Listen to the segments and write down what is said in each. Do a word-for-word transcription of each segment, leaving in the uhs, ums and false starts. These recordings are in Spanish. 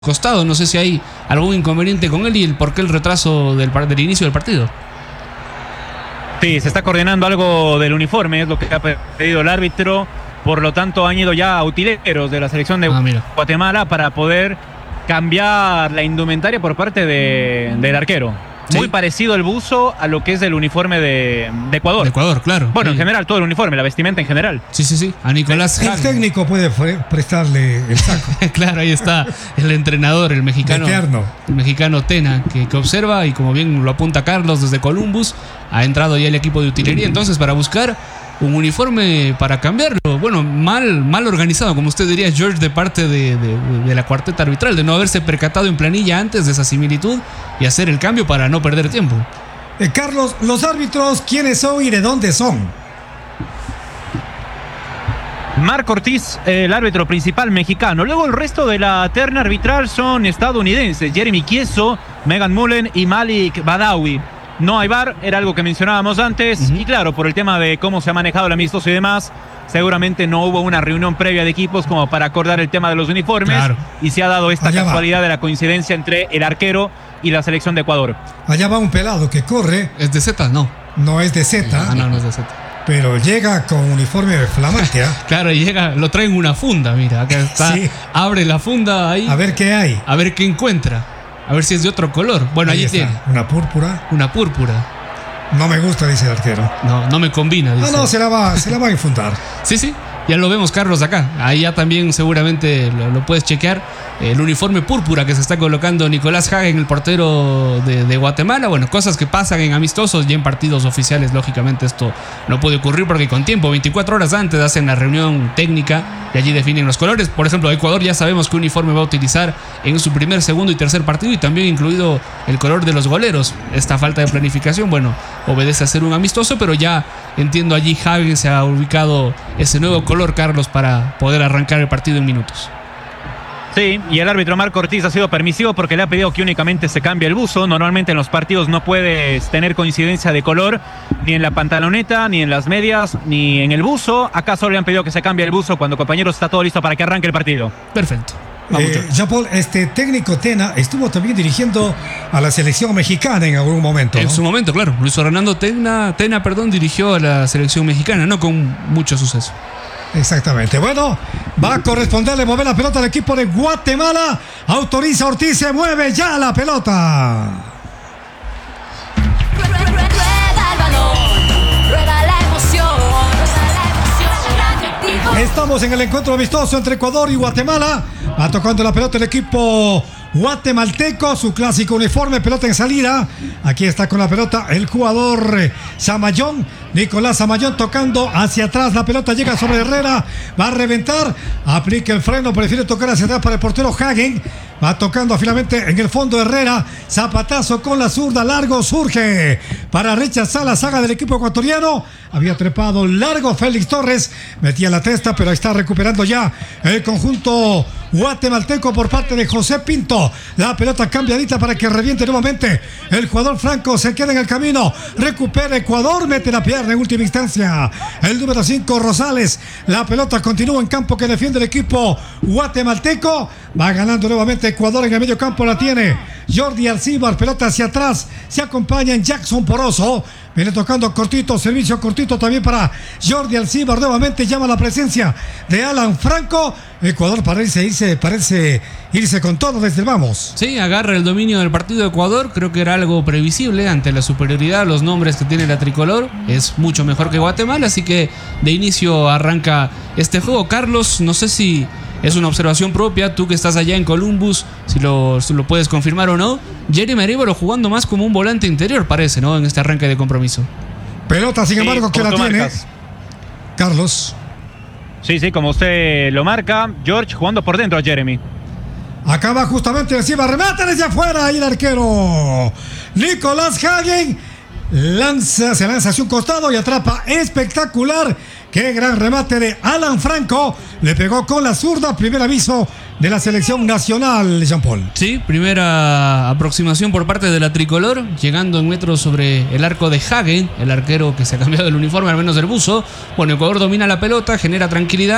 costado. No sé si hay algún inconveniente con él y el por qué el retraso del, del inicio del partido. Sí, se está coordinando algo del uniforme, es lo que ha pedido el árbitro. Por lo tanto, han ido ya utileros de la selección de ah, Guatemala para poder cambiar la indumentaria por parte de, del arquero. ¿Sí? Muy parecido el buzo a lo que es el uniforme de, de Ecuador. De Ecuador, claro. Bueno, sí. En general, todo el uniforme, la vestimenta en general. Sí, sí, sí. A Nicolás El, el Hagen. técnico puede prestarle el saco. Claro, ahí está el entrenador, el mexicano. Eterno. El mexicano Tena, que, que observa y como bien lo apunta Carlos desde Columbus, ha entrado ya el equipo de utilería. Entonces, para buscar un uniforme para cambiarlo. Bueno, mal, mal organizado, como usted diría, George, de parte de, de, de la cuarteta arbitral, de no haberse percatado en planilla antes de esa similitud y hacer el cambio para no perder tiempo. Eh, Carlos, los árbitros, ¿quiénes son y de dónde son? Marco Ortiz, el árbitro principal mexicano. Luego el resto de la terna arbitral son estadounidenses. Jeremy Chieso, Megan Mullen y Malik Badawi. No hay V A R, era algo que mencionábamos antes. Uh-huh. Y claro, por el tema de cómo se ha manejado el amistoso y demás, seguramente no hubo una reunión previa de equipos como para acordar el tema de los uniformes. Claro. Y se ha dado esta Allá casualidad va. de la coincidencia entre el arquero y la selección de Ecuador. Allá va un pelado que corre. ¿Es de Z? No. No es de Z. Ah, no, no es de Z. Pero llega con uniforme flamante. ¿eh? Claro, y llega, lo trae en una funda, mira, acá está. Sí. Abre la funda ahí. A ver qué hay. A ver qué encuentra. A ver si es de otro color. Bueno, ahí allí tiene. Una púrpura. Una púrpura. No me gusta, dice el arquero. No, no me combina, dice. No, no, se la va, se la va a infundar. Sí, sí. Ya lo vemos, Carlos, acá. Ahí ya también seguramente lo, lo puedes chequear. El uniforme púrpura que se está colocando Nicolás Hagen, el portero de, de Guatemala. Bueno, cosas que pasan en amistosos y en partidos oficiales. Lógicamente esto no puede ocurrir porque con tiempo, veinticuatro horas antes, hacen la reunión técnica y allí definen los colores. Por ejemplo, Ecuador ya sabemos qué uniforme va a utilizar en su primer, segundo y tercer partido, y también incluido el color de los goleros. Esta falta de planificación, bueno, obedece a ser un amistoso, pero ya entiendo allí Hagen se ha ubicado ese nuevo color, Carlos, para poder arrancar el partido en minutos. Sí, y el árbitro Marco Ortiz ha sido permisivo porque le ha pedido que únicamente se cambie el buzo. Normalmente en los partidos no puedes tener coincidencia de color ni en la pantaloneta, ni en las medias, ni en el buzo. Acá solo le han pedido que se cambie el buzo cuando compañeros está todo listo para que arranque el partido. Perfecto. Eh, Jean-Paul, este técnico Tena estuvo también dirigiendo a la selección mexicana en algún momento, ¿no? En su momento, claro. Luis Fernando Tena, Tena perdón, dirigió a la selección mexicana, no con mucho suceso. Exactamente. Bueno, va a corresponderle mover la pelota al equipo de Guatemala. Autoriza Ortiz, se mueve ya la pelota. Estamos en el encuentro amistoso entre Ecuador y Guatemala. Va tocando la pelota el equipo guatemalteco, su clásico uniforme, pelota en salida. Aquí está con la pelota el jugador Zamayón, Nicolás Zamayón, tocando hacia atrás. La pelota llega sobre Herrera, va a reventar, aplica el freno, prefiere tocar hacia atrás para el portero Hagen. Va tocando finalmente en el fondo Herrera. Zapatazo con la zurda, largo, surge para rechazar la saga del equipo ecuatoriano. Había trepado largo Félix Torres, metía la testa, pero está recuperando ya el conjunto guatemalteco por parte de José Pinto. La pelota cambiadita para que reviente nuevamente el jugador Franco, se queda en el camino, recupera Ecuador, mete la pierna en última instancia el número cinco Rosales. La pelota continúa en campo que defiende el equipo guatemalteco. Va ganando nuevamente Ecuador en el medio campo, la tiene Jordi Alcíbar, pelota hacia atrás, se acompaña en Jackson Poroso, viene tocando cortito, servicio cortito también para Jordi Alcíbar, nuevamente llama la presencia de Alan Franco. Ecuador parece irse, parece irse con todo desde el vamos. Sí, agarra el dominio del partido de Ecuador, creo que era algo previsible ante la superioridad, los nombres que tiene la tricolor, es mucho mejor que Guatemala, así que de inicio arranca este juego. Carlos, no sé si es una observación propia, tú que estás allá en Columbus, si lo, si lo puedes confirmar o no. Jeremy Arévalo jugando más como un volante interior, parece, ¿no? En este arranque de compromiso. Pelota, sin embargo, sí, que la tiene marcas. Carlos. Sí, sí, como usted lo marca, George jugando por dentro a Jeremy. Acaba justamente encima, remata desde afuera, ahí el arquero Nicolás Hagen lanza, se lanza hacia un costado y atrapa, espectacular. Qué gran remate de Alan Franco. Le pegó con la zurda. Primer aviso de la selección nacional, Jean-Paul. Sí, primera aproximación por parte de la tricolor, llegando en metros sobre el arco de Hagen, el arquero que se ha cambiado el uniforme, al menos del buzo. Bueno, Ecuador domina la pelota, genera tranquilidad.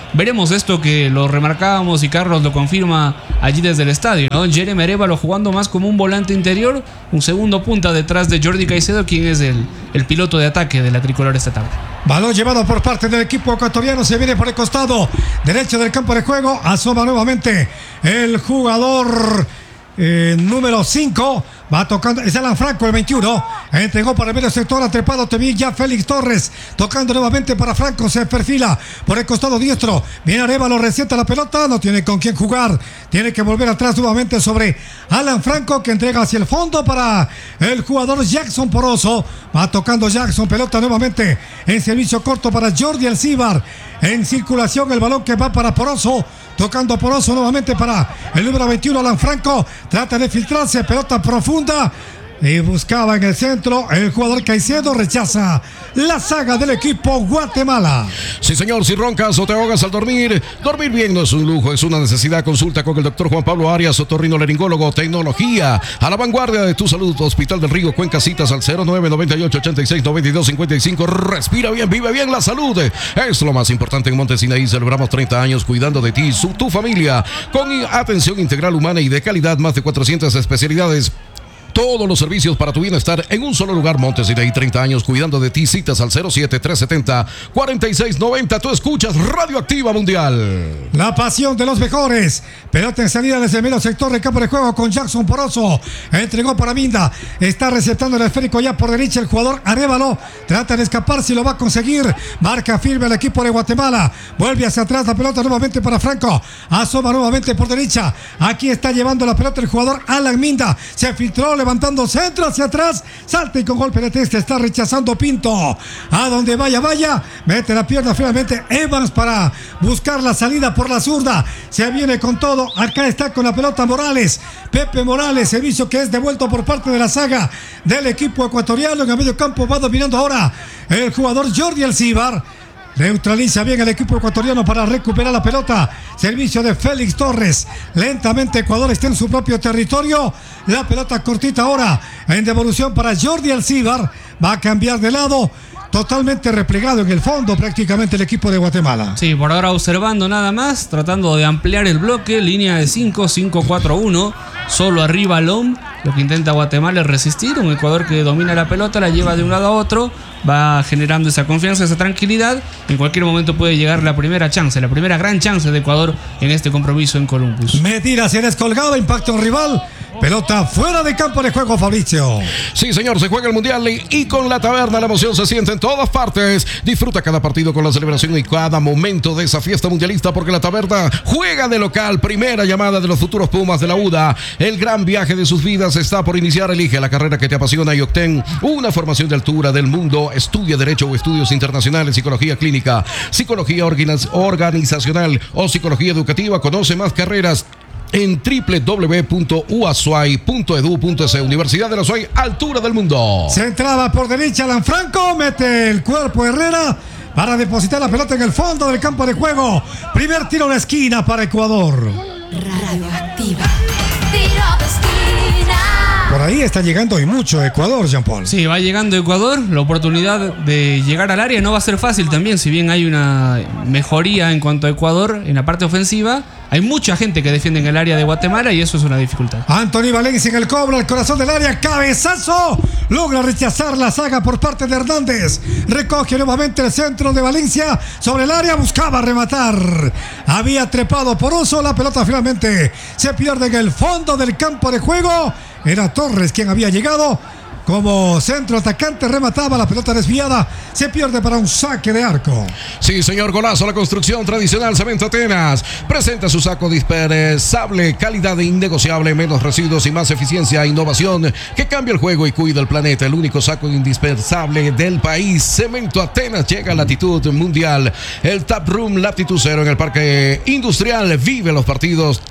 veremos esto que lo remarcábamos y Carlos lo confirma allí desde el estadio, ¿no? Jeremy Arévalo jugando más como un volante interior, un segundo punta detrás de Jordi Caicedo, quien es el, el piloto de ataque de la tricolor esta tarde. Balón llevado por parte del equipo ecuatoriano, se viene por el costado derecho del campo de juego, asoma nuevamente el jugador eh, número cinco. Va tocando, es Alan Franco, el veintiuno. Entregó para el medio sector, ha trepado también ya Félix Torres. Tocando nuevamente para Franco, se perfila por el costado diestro. Viene Arévalo, resienta la pelota, no tiene con quién jugar. Tiene que volver atrás nuevamente sobre Alan Franco, que entrega hacia el fondo para el jugador Jackson Poroso. Va tocando Jackson, pelota nuevamente en servicio corto para Jordi Alcibar. En circulación el balón que va para Poroso. Tocando Poroso nuevamente para el número veintiuno, Alan Franco. Trata de filtrarse, pelota profunda. Y buscaba en el centro el jugador Caicedo, rechaza la saga del equipo Guatemala. Sí, señor, si roncas o te ahogas al dormir, dormir bien no es un lujo, es una necesidad. Consulta con el doctor Juan Pablo Arias, otorrinolaringólogo, tecnología a la vanguardia de tu salud. Hospital del Río, Cuenca, citas al cero nueve noventa y ocho ochenta y seis noventa y dos cincuenta y cinco. Respira bien, vive bien, la salud es lo más importante. En Montes Sinaí celebramos treinta años cuidando de ti y su, tu familia con atención integral, humana y de calidad. Más de cuatrocientas especialidades. Todos los servicios para tu bienestar en un solo lugar. Montes Sinaí, treinta años cuidando de ti. Citas al cero siete tres setenta cuarenta y seis noventa. Tú escuchas Radioactiva Mundial. La pasión de los mejores. Pelota en salida desde el medio sector de campo de juego con Jackson Poroso. Entregó para Minda. Está receptando el esférico ya por derecha el jugador Arévalo. Trata de escapar, si lo va a conseguir. Marca firme el equipo de Guatemala. Vuelve hacia atrás la pelota nuevamente para Franco. Asoma nuevamente por derecha. Aquí está llevando la pelota el jugador Alan Minda. Se filtró, levantando centro hacia atrás, salta y con golpe de testa está rechazando Pinto. A donde vaya, vaya, mete la pierna finalmente Evans para buscar la salida por la zurda. Se viene con todo, acá está con la pelota Morales, Pepe Morales, servicio que es devuelto por parte de la saga del equipo ecuatoriano. En el medio campo va dominando ahora el jugador Jordi Alcibar. Neutraliza bien el equipo ecuatoriano para recuperar la pelota. Servicio de Félix Torres. Lentamente Ecuador está en su propio territorio. La pelota cortita ahora en devolución para Jordi Alcibar. Va a cambiar de lado. Totalmente replegado en el fondo prácticamente el equipo de Guatemala. Sí, por ahora observando nada más, tratando de ampliar el bloque, línea de cinco cinco cuatro uno, solo arriba Lom. Lo que intenta Guatemala es resistir, un Ecuador que domina la pelota, la lleva de un lado a otro, va generando esa confianza, esa tranquilidad. En cualquier momento puede llegar la primera chance, la primera gran chance de Ecuador en este compromiso en Columbus. Medida se descolgado, impacto en rival. Pelota fuera de campo de juego, Fabricio. Sí, señor, se juega el Mundial y con la taberna la emoción se siente en todas partes. Disfruta cada partido con la celebración y cada momento de esa fiesta mundialista, porque la taberna juega de local. Primera llamada de los futuros Pumas de la U D A. El gran viaje de sus vidas está por iniciar. Elige la carrera que te apasiona y obtén una formación de altura del mundo. Estudia Derecho o Estudios Internacionales, Psicología Clínica, Psicología Organizacional o Psicología Educativa. Conoce más carreras en doble u doble u doble u punto u a s u a i punto e d u punto e s e. Universidad de la Azuay, altura del mundo. Se entraba por derecha Alan Franco, mete el cuerpo Herrera para depositar la pelota en el fondo del campo de juego. Primer tiro de esquina para Ecuador. Radioactiva. Tiro de esquina. Por ahí está llegando y mucho Ecuador, Jean Paul. Sí, va llegando Ecuador. La oportunidad de llegar al área no va a ser fácil también. Si bien hay una mejoría en cuanto a Ecuador en la parte ofensiva, hay mucha gente que defiende en el área de Guatemala y eso es una dificultad. Anthony Valencia en el cobro, al corazón del área, cabezazo. Logra rechazar la saga por parte de Hernández. Recoge nuevamente el centro de Valencia sobre el área, buscaba rematar. Había trepado Poroso, la pelota finalmente se pierde en el fondo del campo de juego. Era Torres quien había llegado como centro atacante, remataba la pelota desviada, se pierde para un saque de arco. Sí, señor, golazo. La construcción tradicional Cemento Atenas presenta su saco dispersable, calidad innegociable, menos residuos y más eficiencia e innovación que cambia el juego y cuida el planeta. El único saco indispensable del país. Cemento Atenas llega a latitud mundial. El Tap Room Latitud Cero en el Parque Industrial. Vive los partidos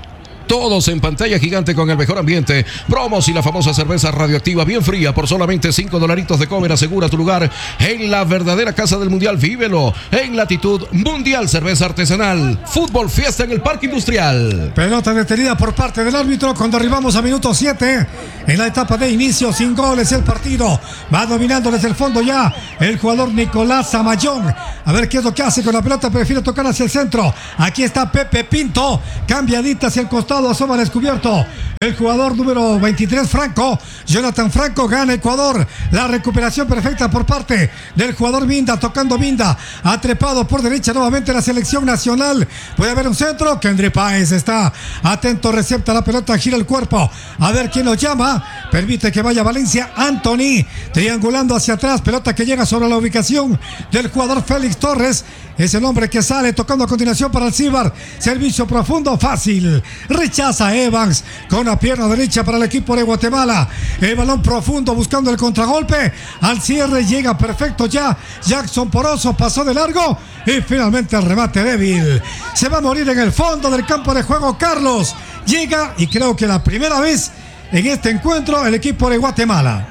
todos en pantalla gigante con el mejor ambiente. Promos y la famosa cerveza radioactiva bien fría por solamente cinco dolaritos de comer. Asegura tu lugar en la verdadera casa del mundial. Vívelo en Latitud Mundial Cerveza Artesanal. Fútbol Fiesta en el Parque Industrial. Pelota detenida por parte del árbitro cuando arribamos a minuto siete en la etapa de inicio, sin goles el partido. Va dominando desde el fondo ya el jugador Nicolás Zamayón. A ver qué es lo que hace con la pelota, prefiere tocar hacia el centro. Aquí está Pepe Pinto, cambiadita hacia el costado, asoma descubierto el jugador número veintitrés, Franco. Jonathan Franco, gana Ecuador. La recuperación perfecta por parte del jugador Minda, tocando Minda, ha trepado por derecha nuevamente la selección nacional. Puede haber un centro, Kendry Páez está atento, recepta la pelota, gira el cuerpo, a ver quién lo llama, permite que vaya Valencia. Anthony triangulando hacia atrás, pelota que llega sobre la ubicación del jugador Félix Torres, es el hombre que sale, tocando a continuación para el Cibar, servicio profundo, fácil, rechaza Evans con la pierna derecha para el equipo de Guatemala, el balón profundo buscando el contragolpe, al cierre llega perfecto ya Jackson Poroso, pasó de largo y finalmente el remate débil, se va a morir en el fondo del campo de juego. Carlos llega y creo que la primera vez en este encuentro el equipo de Guatemala.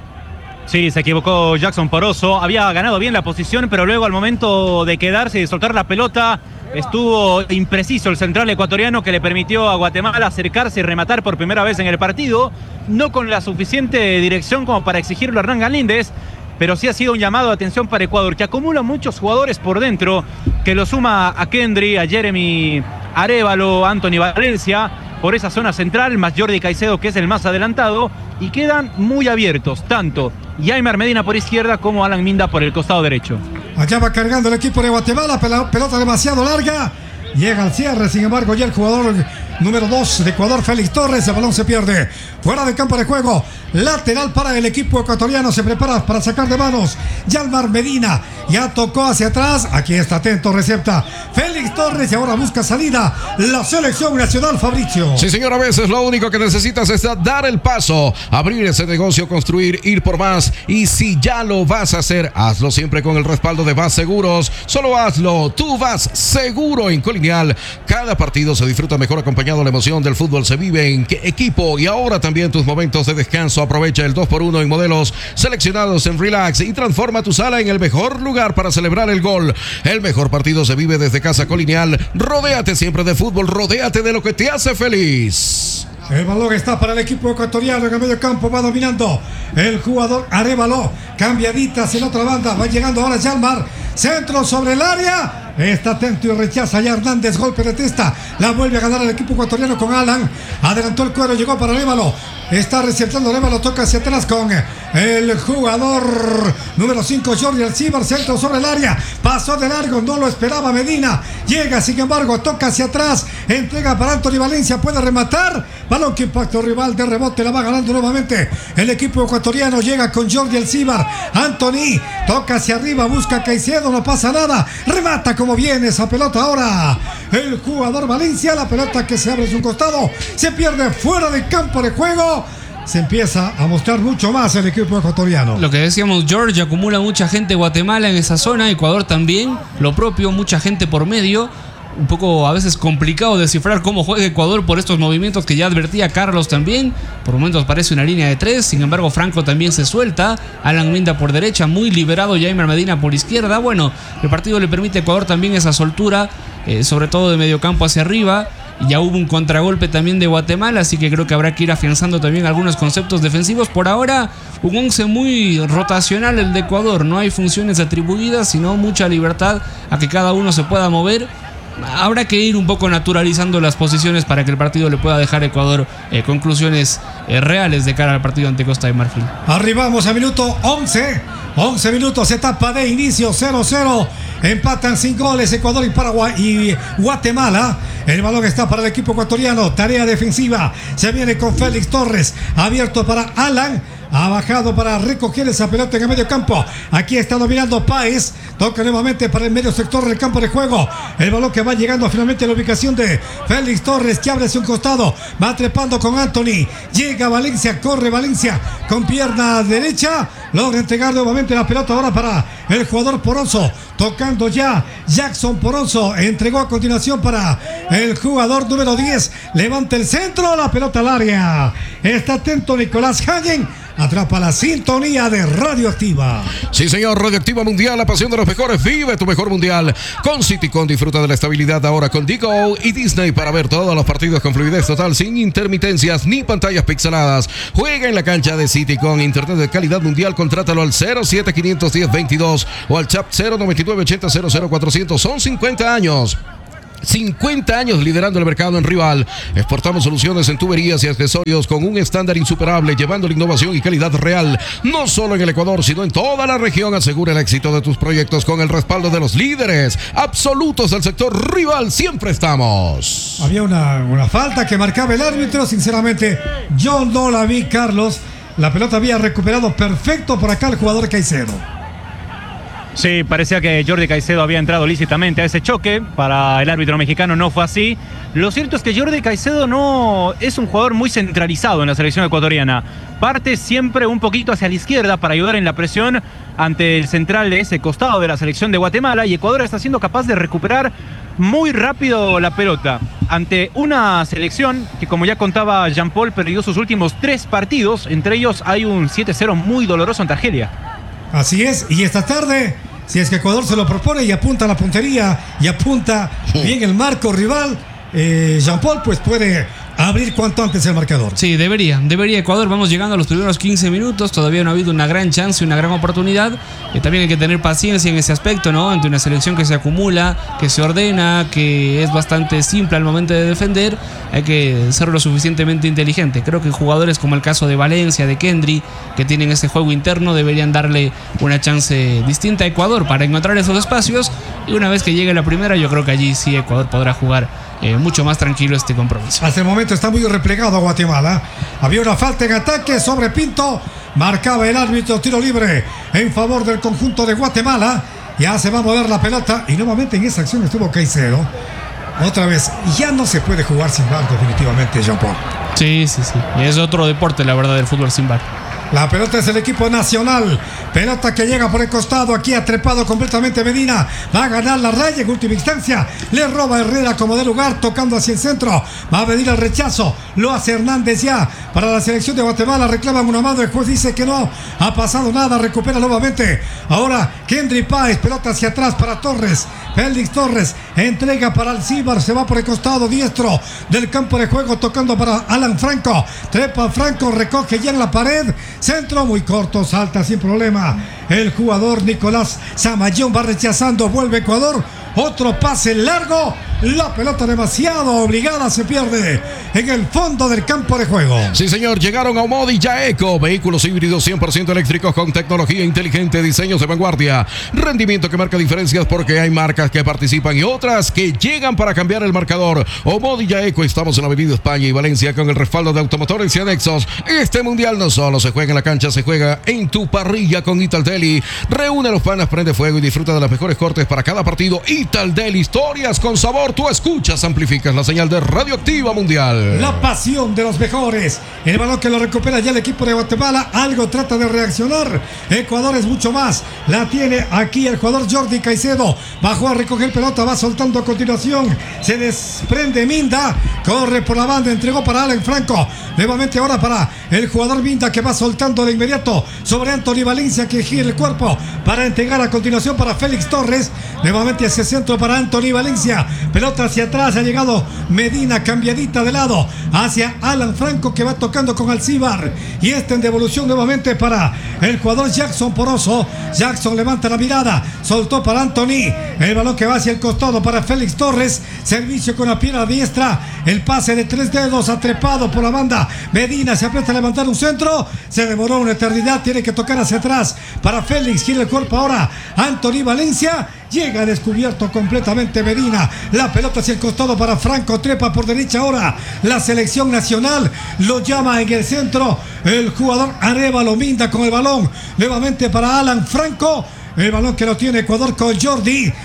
Sí, se equivocó Jackson Poroso, había ganado bien la posición, pero luego al momento de quedarse y de soltar la pelota, estuvo impreciso el central ecuatoriano, que le permitió a Guatemala acercarse y rematar por primera vez en el partido, no con la suficiente dirección como para exigirlo a Hernán Galíndez, pero sí ha sido un llamado de atención para Ecuador, que acumula muchos jugadores por dentro, que lo suma a Kendry, a Jeremy Arévalo, Anthony Valencia, por esa zona central, más Jordi Caicedo, que es el más adelantado, y quedan muy abiertos, tanto Yaimer Medina por izquierda como Alan Minda por el costado derecho. Allá va cargando el equipo de Guatemala, pelota demasiado larga, llega al cierre, sin embargo ya el jugador número dos de Ecuador, Félix Torres, el balón se pierde fuera del campo de juego, lateral para el equipo ecuatoriano, se prepara para sacar de manos Yalmar Medina, ya tocó hacia atrás, aquí está atento, recepta Félix Torres y ahora busca salida la selección nacional. Fabricio. Sí, señor, a veces lo único que necesitas es dar el paso, abrir ese negocio, construir, ir por más, y si ya lo vas a hacer, hazlo siempre con el respaldo de Vas Seguros. Solo hazlo, tú vas seguro en Colineal. Cada partido se disfruta mejor acompañado. La emoción del fútbol se vive en equipo, y ahora también tus momentos de descanso. Aprovecha el dos por uno en modelos seleccionados en Relax y transforma tu sala en el mejor lugar para celebrar el gol. El mejor partido se vive desde casa. Colineal. Rodéate siempre de fútbol, rodéate de lo que te hace feliz. El balón está para el equipo ecuatoriano en el medio campo, va dominando el jugador Arévalo, cambiadita hacia la otra banda, va llegando ahora Yalmar, centro sobre el área, está atento y rechaza ya Hernández, golpe de testa, la vuelve a ganar el equipo ecuatoriano con Alan, adelantó el cuero, llegó para Arévalo, está receptando Arévalo, toca hacia atrás con el jugador número cinco, Jordi Alcibar, centro sobre el área, pasó de largo, no lo esperaba Medina, llega sin embargo, toca hacia atrás, entrega para Anthony Valencia, puede rematar, balón que impactó rival de rebote, la va ganando nuevamente el equipo ecuatoriano, llega con Jordi Alcibar, Anthony toca hacia arriba, busca a Caicedo, no pasa nada, remata como viene esa pelota ahora el jugador Valencia, la pelota que se abre en su costado, se pierde fuera del campo de juego. Se empieza a mostrar mucho más el equipo ecuatoriano. Lo que decíamos, George, acumula mucha gente Guatemala en esa zona, Ecuador también, lo propio, mucha gente por medio. Un poco a veces complicado descifrar cómo juega Ecuador por estos movimientos que ya advertía Carlos también. Por momentos parece una línea de tres, sin embargo Franco también se suelta, Alan Minda por derecha, muy liberado Yaimer Medina por izquierda. Bueno, el partido le permite a Ecuador también esa soltura, eh, sobre todo de medio campo hacia arriba. Ya hubo un contragolpe también de Guatemala, así que creo que habrá que ir afianzando también algunos conceptos defensivos. Por ahora, un once muy rotacional el de Ecuador. No hay funciones atribuidas, sino mucha libertad a que cada uno se pueda mover. Habrá que ir un poco naturalizando las posiciones para que el partido le pueda dejar a Ecuador eh, conclusiones eh, reales de cara al partido ante Costa de Marfil. Arribamos a minuto once. once minutos, etapa de inicio, cero cero. Empatan sin goles Ecuador y Paraguay y Guatemala. El balón está para el equipo ecuatoriano. Tarea defensiva. Se viene con Félix Torres. Abierto para Alan. Ha bajado para recoger esa pelota en el medio campo. Aquí está dominando Páez. Toca nuevamente para el medio sector del campo de juego. El balón que va llegando finalmente a la ubicación de Félix Torres, que abre hacia un costado. Va trepando con Anthony. Llega Valencia. Corre Valencia con pierna derecha. Logra entregar nuevamente la pelota ahora para el jugador Poroso. tocando ya Jackson Poronzo, entregó a continuación para el jugador número diez, levanta el centro, la pelota al área, está atento Nicolás Hagen, atrapa la sintonía de Radioactiva. Sí, señor, Radioactiva Mundial, la pasión de los mejores, vive tu mejor mundial. Con Citycon disfruta de la estabilidad ahora con Digo y Disney para ver todos los partidos con fluidez total, sin intermitencias ni pantallas pixeladas. Juega en la cancha de Citycon, internet de calidad mundial, contrátalo al cero siete quinientos diez veintidós o al chat cero noventa y nueve ochenta cero cero cuatrocientos. Son cincuenta años. cincuenta años liderando el mercado en Rival. Exportamos soluciones en tuberías y accesorios con un estándar insuperable, llevando la innovación y calidad real, no solo en el Ecuador, sino en toda la región. Asegura el éxito de tus proyectos con el respaldo de los líderes absolutos del sector Rival. Siempre estamos. Había una, una falta que marcaba el árbitro. Sinceramente, yo no la vi, Carlos. La pelota había recuperado perfecto por acá el jugador Caicedo. Sí, parecía que Jordi Caicedo había entrado lícitamente a ese choque. Para el árbitro mexicano no fue así. Lo cierto es que Jordi Caicedo no es un jugador muy centralizado en la selección ecuatoriana. Parte siempre un poquito hacia la izquierda para ayudar en la presión ante el central de ese costado de la selección de Guatemala. Y Ecuador está siendo capaz de recuperar muy rápido la pelota ante una selección que, como ya contaba Jean-Paul, perdió sus últimos tres partidos. Entre ellos hay un siete cero muy doloroso ante Argelia. Así es, y esta tarde, si es que Ecuador se lo propone y apunta a la puntería y apunta bien el marco rival, eh, Jean-Paul pues puede abrir cuanto antes el marcador. Sí, debería, debería Ecuador. Vamos llegando a los primeros quince minutos, todavía no ha habido una gran chance, una gran oportunidad. Eh, también hay que tener paciencia en ese aspecto, ¿no? Ante una selección que se acumula, que se ordena, que es bastante simple al momento de defender, hay que ser lo suficientemente inteligente. Creo que jugadores como el caso de Valencia, de Kendry, que tienen ese juego interno, deberían darle una chance distinta a Ecuador para encontrar esos espacios, y una vez que llegue la primera, yo creo que allí sí Ecuador podrá jugar Eh, mucho más tranquilo este compromiso. Hasta el momento está muy replegado a Guatemala. Había una falta en ataque sobre Pinto. Marcaba el árbitro tiro libre en favor del conjunto de Guatemala. Ya se va a mover la pelota. Y nuevamente en esa acción estuvo Caicedo. Otra vez, ya no se puede jugar sin V A R definitivamente, Jean-Paul. Sí, sí, sí. Es otro deporte, la verdad, del fútbol sin V A R. La pelota es el equipo nacional. Pelota que llega por el costado. Aquí atrepado completamente Medina. Va a ganar la raya en última instancia. Le roba Herrera como de lugar, tocando hacia el centro. Va a venir el rechazo. Lo hace Hernández ya para la selección de Guatemala. Reclaman una mano. El juez dice que no ha pasado nada. Recupera nuevamente. Ahora Kendry Páez. Pelota hacia atrás para Torres. Félix Torres entrega para Alcíbar. Se va por el costado diestro del campo de juego, tocando para Alan Franco. Trepa Franco. Recoge ya en la pared. Centro muy corto, salta sin problema el jugador Nicolás Zamayón, va rechazando, vuelve Ecuador, otro pase largo, la pelota demasiado obligada, se pierde en el fondo del campo de juego. Sí, señor, llegaron a Omodi Yaeco, vehículos híbridos cien por ciento eléctricos con tecnología inteligente, diseños de vanguardia, rendimiento que marca diferencias, porque hay marcas que participan y otras que llegan para cambiar el marcador. Omodi Yaeco, estamos en la Avenida España y Valencia con el respaldo de Automotores y Anexos. Este mundial no solo se juega en la cancha, se juega en tu parrilla con Italdeli. Reúne a los panas, prende fuego y disfruta de las mejores cortes para cada partido. Italdeli, historias con sabor. Tú escuchas, amplificas la señal de Radioactiva Mundial. La pasión de los mejores. El balón que lo recupera ya el equipo de Guatemala. Algo trata de reaccionar. Ecuador es mucho más. La tiene aquí el jugador Jordi Caicedo. Bajó a recoger pelota, va soltando a continuación. Se desprende Minda. Corre por la banda, entregó para Alan Franco. Nuevamente ahora para el jugador Minda, que va soltando de inmediato sobre Anthony Valencia, que gira el cuerpo para entregar a continuación para Félix Torres. Nuevamente hacia el centro para Anthony Valencia. Pelota hacia atrás, ha llegado Medina, cambiadita de lado hacia Alan Franco, que va tocando con Alcíbar, y este en devolución nuevamente para el jugador Jackson Poronzo. Jackson levanta la mirada, soltó para Anthony, el balón que va hacia el costado para Félix Torres, servicio con la pierna diestra, el pase de tres dedos atrepado por la banda. Medina se aprieta a levantar un centro, se demoró una eternidad, tiene que tocar hacia atrás para Félix, gira el cuerpo ahora Anthony Valencia. Llega descubierto completamente Medina. La pelota hacia el costado para Franco. Trepa por derecha ahora. La selección nacional lo llama en el centro. El jugador Arévalo Minda con el balón. Nuevamente para Alan Franco. El balón que lo tiene Ecuador con Jordi.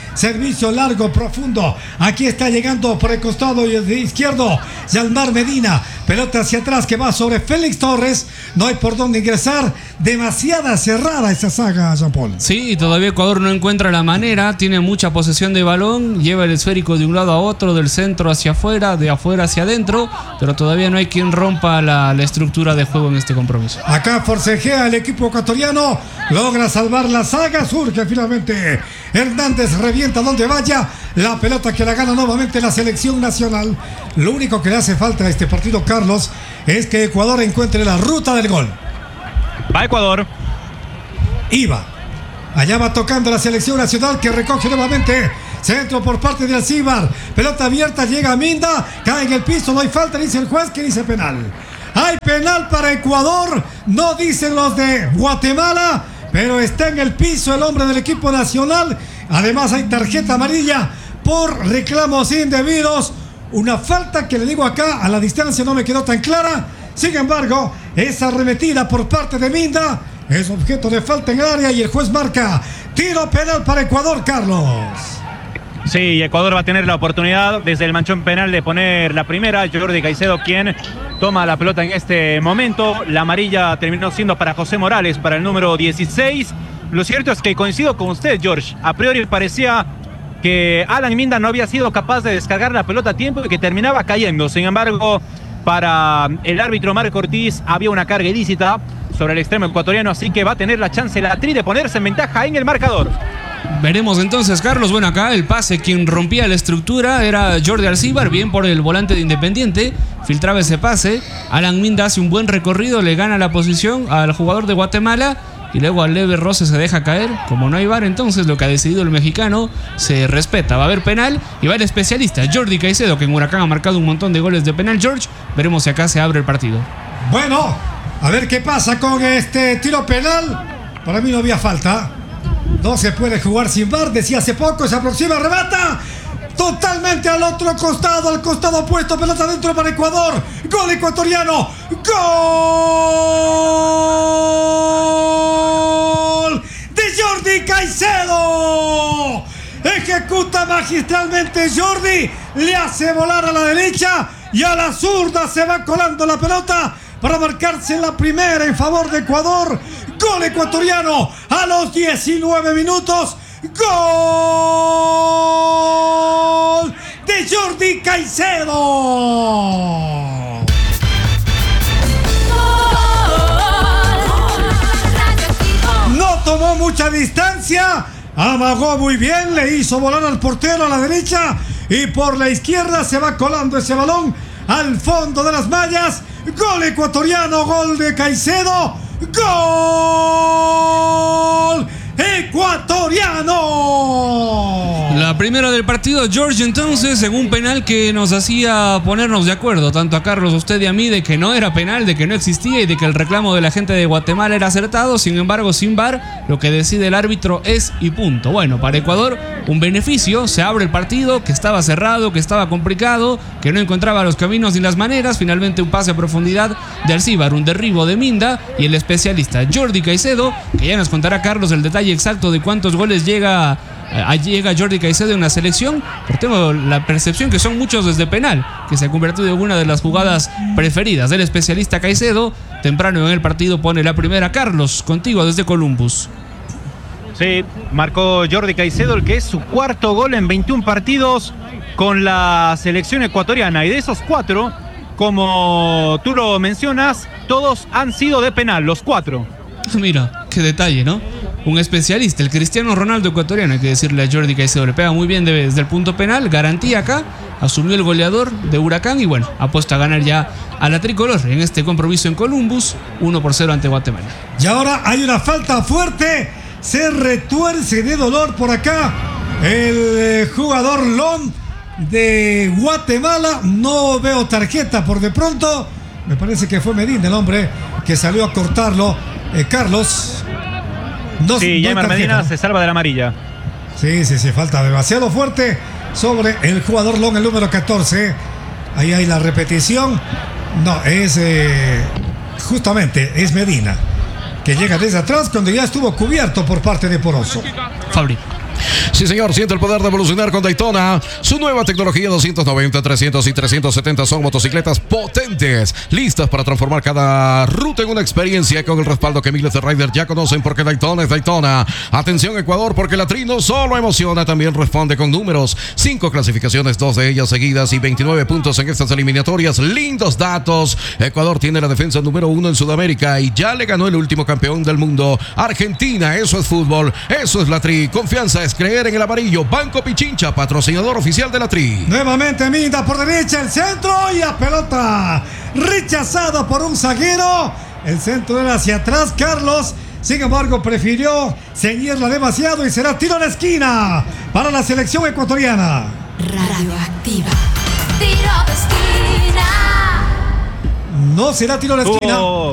Servicio largo, profundo. Aquí está llegando por el costado izquierdo Yalmar Medina. Pelota hacia atrás que va sobre Félix Torres. No hay por dónde ingresar. Demasiada cerrada esa saga, Jean Paul. Sí, todavía Ecuador no encuentra la manera. Tiene mucha posesión de balón. Lleva el esférico de un lado a otro, del centro hacia afuera, de afuera hacia adentro. Pero todavía no hay quien rompa la, la estructura de juego en este compromiso. Acá forcejea el equipo ecuatoriano. Logra salvar la saga. Surge finalmente Hernández, revienta donde vaya. La pelota que la gana nuevamente la selección nacional. Lo único que le hace falta a este partido, Carlos, es que Ecuador encuentre la ruta del gol. Va Ecuador. Iba. Allá va tocando la selección nacional que recoge nuevamente. Centro por parte de Alcíbar. Pelota abierta, llega Minda. Cae en el piso, no hay falta, dice el juez, que dice penal. Hay penal para Ecuador. No dicen los de Guatemala, pero está en el piso el hombre del equipo nacional. Además hay tarjeta amarilla por reclamos indebidos. Una falta que le digo acá, a la distancia no me quedó tan clara. Sin embargo, esa arremetida por parte de Minda es objeto de falta en el área y el juez marca tiro penal para Ecuador, Carlos. Sí, Ecuador va a tener la oportunidad desde el manchón penal de poner la primera. Jordi Caicedo quien toma la pelota en este momento. La amarilla terminó siendo para José Morales, para el número dieciséis. Lo cierto es que coincido con usted, George. A priori parecía que Alan Minda no había sido capaz de descargar la pelota a tiempo y que terminaba cayendo. Sin embargo, para el árbitro Marco Ortiz había una carga ilícita sobre el extremo ecuatoriano, así que va a tener la chance la Tri de ponerse en ventaja en el marcador. Veremos entonces, Carlos. Bueno, acá el pase, quien rompía la estructura era Jordi Alcíbar, bien por el volante de Independiente, filtraba ese pase. Alan Minda hace un buen recorrido, le gana la posición al jugador de Guatemala y luego al leve roce se deja caer. Como no hay V A R, entonces lo que ha decidido el mexicano se respeta. Va a haber penal y va el especialista Jordi Caicedo, que en Huracán ha marcado un montón de goles de penal. George, veremos si acá se abre el partido. Bueno, a ver qué pasa con este tiro penal. Para mí no había falta. No se puede jugar sin V A R, decía hace poco, se aproxima, remata totalmente al otro costado, al costado opuesto, pelota dentro para Ecuador, gol ecuatoriano, gol de Jordi Caicedo, ejecuta magistralmente Jordi, le hace volar a la derecha y a la zurda se va colando la pelota para marcarse la primera en favor de Ecuador. Gol ecuatoriano a los diecinueve minutos. Gol de Jordi Caicedo. No tomó mucha distancia. Amagó muy bien. Le hizo volar al portero a la derecha. Y por la izquierda se va colando ese balón al fondo de las mallas. Gol ecuatoriano, gol de Caicedo. ¡Gol ecuatoriano! La primera del partido, George, entonces, en un penal que nos hacía ponernos de acuerdo, tanto a Carlos, a usted y a mí, de que no era penal, de que no existía y de que el reclamo de la gente de Guatemala era acertado. Sin embargo, sin V A R, lo que decide el árbitro es y punto. Bueno, para Ecuador, un beneficio, se abre el partido, que estaba cerrado, que estaba complicado, que no encontraba los caminos ni las maneras. Finalmente un pase a profundidad de Alcíbar, un derribo de Minda y el especialista Jordi Caicedo, que ya nos contará Carlos el detalle exacto de cuántos goles llega, eh, llega Jordi Caicedo en la selección, pero tengo la percepción que son muchos desde penal, que se ha convertido en una de las jugadas preferidas del especialista Caicedo. Temprano en el partido pone la primera. Carlos, contigo desde Columbus. Sí, marcó Jordi Caicedo, el que es su cuarto gol en veintiún partidos con la selección ecuatoriana, y de esos cuatro, como tú lo mencionas, todos han sido de penal, los cuatro. Mira, qué detalle, ¿no? Un especialista, el Cristiano Ronaldo ecuatoriano, hay que decirle a Jordi Caicedo, le pega muy bien desde el punto penal, garantía acá, asumió el goleador de Huracán y bueno, ha puesto a ganar ya a la tricolor en este compromiso en Columbus, uno por cero ante Guatemala. Y ahora hay una falta fuerte, se retuerce de dolor por acá el jugador Lom de Guatemala. No veo tarjeta por de pronto, me parece que fue Medina el hombre que salió a cortarlo. eh, Carlos no, sí, Jaime no Medina, ¿no? Se salva de la amarilla. Sí, sí, sí, falta demasiado fuerte sobre el jugador Long, el número catorce. Ahí hay la repetición. No, es eh, justamente es Medina, que llega desde atrás cuando ya estuvo cubierto por parte de Poroso. Fabri. Sí, señor, siente el poder de evolucionar con Daytona. Su nueva tecnología doscientos noventa, trescientos y trescientos setenta son motocicletas potentes, listas para transformar cada ruta en una experiencia con el respaldo que miles de riders ya conocen, porque Daytona es Daytona. Atención, Ecuador, porque la Tri no solo emociona, también responde con números. Cinco clasificaciones, dos de ellas seguidas y veintinueve puntos en estas eliminatorias. Lindos datos. Ecuador tiene la defensa número uno en Sudamérica y ya le ganó el último campeón del mundo, Argentina. Eso es fútbol, eso es la Tri. Confianza es creer en el amarillo. Banco Pichincha, patrocinador oficial de la Tri. Nuevamente Minda por derecha, el centro y la pelota rechazada por un zaguero. El centro era hacia atrás, Carlos. Sin embargo, prefirió ceñirla demasiado y será tiro de esquina para la selección ecuatoriana. Radioactiva. Tiro de esquina. No será tiro de esquina. Oh.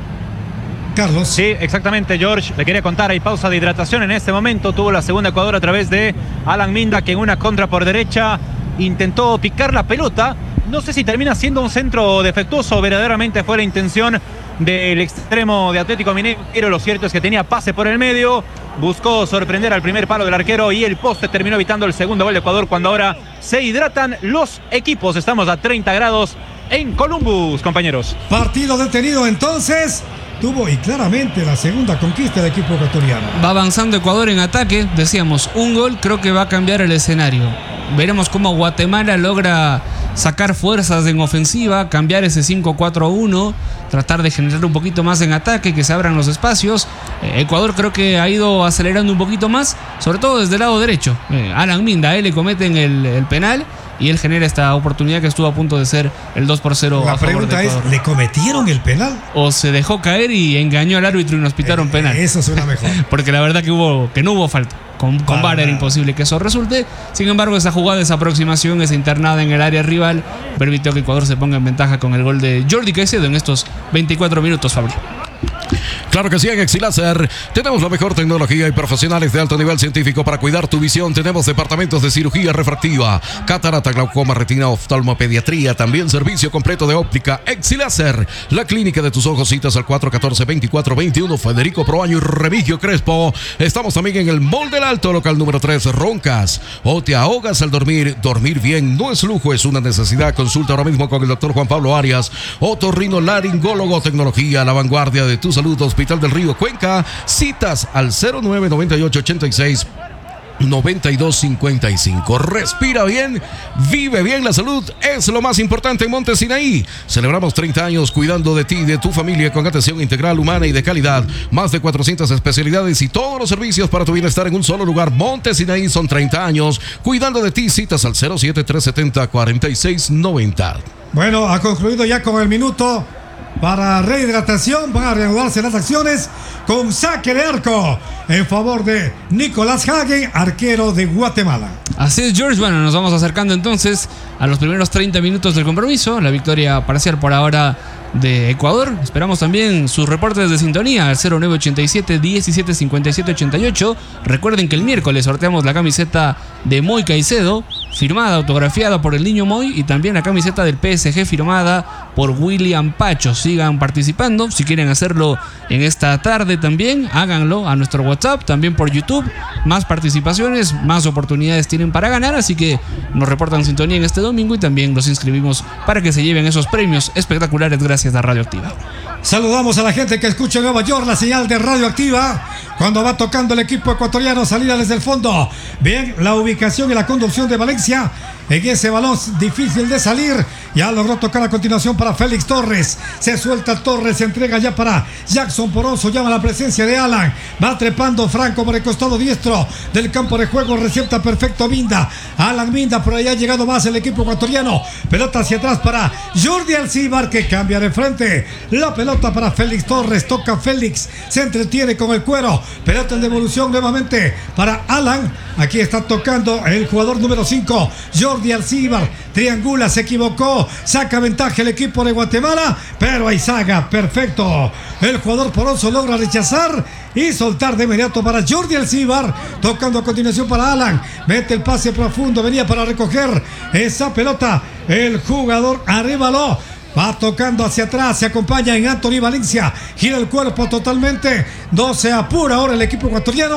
Carlos. Sí, exactamente, George. Le quería contar, hay pausa de hidratación en este momento. Tuvo la segunda Ecuador a través de Alan Minda, que en una contra por derecha intentó picar la pelota. No sé si termina siendo un centro defectuoso, verdaderamente fue la intención del extremo de Atlético Mineiro. Lo cierto es que tenía pase por el medio, buscó sorprender al primer palo del arquero y el poste terminó evitando el segundo gol de Ecuador, cuando ahora se hidratan los equipos. Estamos a treinta grados en Columbus, compañeros. Partido detenido entonces. Tuvo y claramente la segunda conquista del equipo ecuatoriano. Va avanzando Ecuador en ataque. Decíamos, un gol creo que va a cambiar el escenario. Veremos cómo Guatemala logra sacar fuerzas en ofensiva, cambiar ese cinco cuatro uno, tratar de generar un poquito más en ataque, que se abran los espacios. Eh, Ecuador creo que ha ido acelerando un poquito más, sobre todo desde el lado derecho. Eh, Alan Minda, a él le cometen el, el penal y él genera esta oportunidad que estuvo a punto de ser el dos por cero. La pregunta es, ¿le cometieron el penal? O se dejó caer y engañó al árbitro y nos pitaron eh, penal. Eso suena mejor. Porque la verdad que hubo que no hubo falta. Con, con V A R era imposible que eso resulte. Sin embargo, esa jugada, esa aproximación, esa internada en el área rival permitió que Ecuador se ponga en ventaja con el gol de Jordi Caicedo en estos veinticuatro minutos, Fabri. Claro que sí, en Exiláser tenemos la mejor tecnología y profesionales de alto nivel científico para cuidar tu visión. Tenemos departamentos de cirugía refractiva, catarata, glaucoma, retina, oftalmopediatría, también servicio completo de óptica. Exiláser, la clínica de tus ojos. Citas al cuatro uno cuatro, veinticuatro veintiuno, Federico Proaño y Remigio Crespo. Estamos también en el Mall del Alto, local número tres. Roncas o te ahogas al dormir. Dormir bien no es lujo, es una necesidad. Consulta ahora mismo con el doctor Juan Pablo Arias, otorrinolaringólogo, tecnología a la vanguardia de tu salud, Hospital del Río Cuenca. Citas al cero nueve noventa y ocho ochenta y seis noventa y dos cincuenta y cinco. Respira bien, vive bien. La salud es lo más importante en Monte Sinaí. Celebramos treinta años cuidando de ti y de tu familia con atención integral, humana y de calidad. Más de cuatrocientas especialidades y todos los servicios para tu bienestar en un solo lugar. Monte Sinaí, son treinta años cuidando de ti. Citas al cero siete tres setenta cuarenta y seis noventa. Bueno, ha concluido ya con el minuto para rehidratación. Van a reanudarse las acciones con saque de arco en favor de Nicolás Hagen, arquero de Guatemala. Así es, George. Bueno, nos vamos acercando entonces a los primeros treinta minutos del compromiso. La victoria parcial por ahora de Ecuador. Esperamos también sus reportes de sintonía al cero nueve ochenta y siete diecisiete cincuenta y siete ochenta y ocho. Recuerden que el miércoles sorteamos la camiseta de Moy Caicedo, firmada, autografiada por el niño Moy, y también la camiseta del P S G firmada por William Pacho. Sigan participando. Si quieren hacerlo en esta tarde también, háganlo a nuestro WhatsApp, también por YouTube. Más participaciones, más oportunidades tienen para ganar, así que nos reportan sintonía en este domingo y también los inscribimos para que se lleven esos premios espectaculares gracias a Radioactiva. Saludamos a la gente que escucha en Nueva York la señal de Radioactiva cuando va tocando el equipo ecuatoriano salida desde el fondo. Bien, la ubicación y la conducción de Valencia en ese balón difícil de salir. Ya logró tocar a continuación para Félix Torres. Se suelta Torres, se entrega ya para Jackson Poronzo. Llama la presencia de Alan. Va trepando Franco por el costado diestro del campo de juego. Recepta perfecto Minda. Alan Minda, por allá ha llegado más el equipo ecuatoriano. Pelota hacia atrás para Jordi Alcibar, que cambia de frente. La pelota para Félix Torres. Toca Félix. Se entretiene con el cuero. Pelota en devolución nuevamente para Alan. Aquí está tocando el jugador número cinco, Jordi Alcibar. Triangula, se equivocó. Saca ventaja el equipo de Guatemala, pero ahí saga, perfecto. El jugador Poronzo logra rechazar y soltar de inmediato para Jordi Alcibar. Tocando a continuación para Alan. Mete el pase profundo, venía para recoger esa pelota. El jugador Arévalo va tocando hacia atrás, se acompaña en Anthony Valencia, gira el cuerpo totalmente, no se apura ahora el equipo ecuatoriano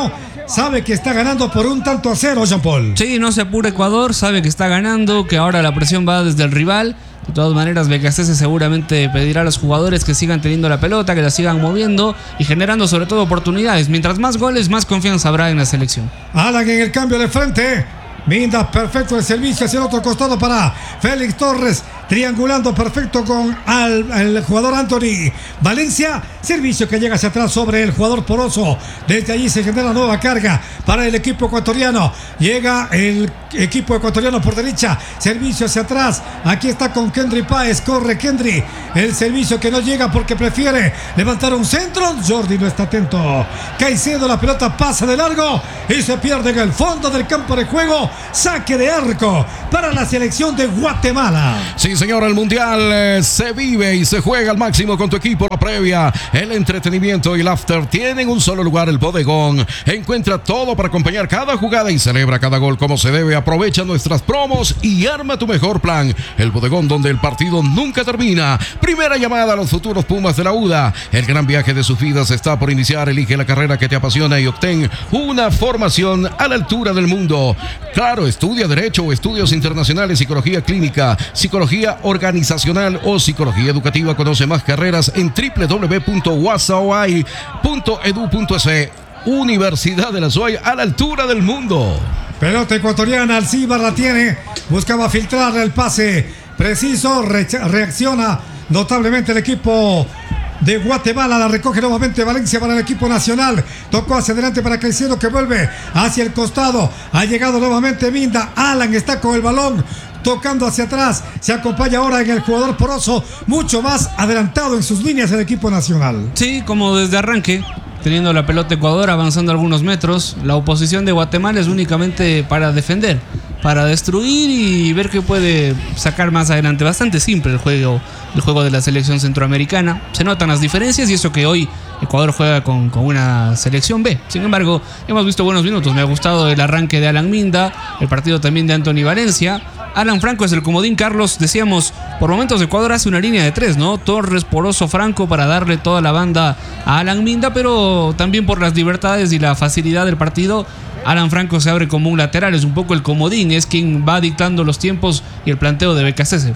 sabe que está ganando por un tanto a cero, Jean Paul. Sí, no se apura Ecuador, sabe que está ganando, que ahora la presión va desde el rival. De todas maneras, Becasese seguramente pedirá a los jugadores que sigan teniendo la pelota, que la sigan moviendo y generando sobre todo oportunidades. Mientras más goles, más confianza habrá en la selección. Alan en el cambio de frente. Minda, perfecto el servicio hacia el otro costado para Félix Torres. Triangulando perfecto con al, el jugador Anthony Valencia. Servicio que llega hacia atrás sobre el jugador Poroso. Desde allí se genera nueva carga para el equipo ecuatoriano. Llega el equipo ecuatoriano por derecha. Servicio hacia atrás. Aquí está con Kendry Páez. Corre Kendry. El servicio que no llega porque prefiere levantar un centro. Jordi no está atento. Caicedo, la pelota pasa de largo y se pierde en el fondo del campo de juego. Saque de arco para la selección de Guatemala. Sí, señor, el mundial eh, se vive y se juega al máximo con tu equipo. La previa, el entretenimiento y el after tienen un solo lugar, el bodegón. Encuentra todo para acompañar cada jugada y celebra cada gol como se debe. Aprovecha nuestras promos y arma tu mejor plan. El bodegón, donde el partido nunca termina. Primera llamada a los futuros Pumas de la U D A. El gran viaje de sus vidas está por iniciar. Elige la carrera que te apasiona y obtén una formación a la altura del mundo. Claro, estudia Derecho o Estudios Internacionales, Psicología Clínica, Psicología Organizacional o Psicología Educativa. Conoce más carreras en doble u doble u doble u punto wasaoai punto edu punto es. Universidad de la S O A I, a la altura del mundo. Pelota ecuatoriana, Alcibar la tiene. Buscaba filtrar el pase preciso. Re reacciona notablemente el equipo de Guatemala. La recoge nuevamente Valencia para el equipo nacional. Tocó hacia adelante para Caicedo, que vuelve hacia el costado. Ha llegado nuevamente Minda. Alan está con el balón, tocando hacia atrás. Se acompaña ahora en el jugador Poroso, mucho más adelantado en sus líneas el equipo nacional. Sí, como desde arranque, teniendo la pelota Ecuador, avanzando algunos metros. La oposición de Guatemala es únicamente para defender, para destruir y ver qué puede sacar más adelante. Bastante simple el juego, el juego de la selección centroamericana. Se notan las diferencias y eso que hoy Ecuador juega con, con una selección B. Sin embargo, hemos visto buenos minutos. Me ha gustado el arranque de Alan Minda, el partido también de Anthony Valencia. Alan Franco es el comodín, Carlos. Decíamos, por momentos Ecuador hace una línea de tres, ¿no? Torres, Poroso, Franco para darle toda la banda a Alan Minda, pero también por las libertades y la facilidad del partido, Alan Franco se abre como un lateral, es un poco el comodín, es quien va dictando los tiempos y el planteo de Becasese.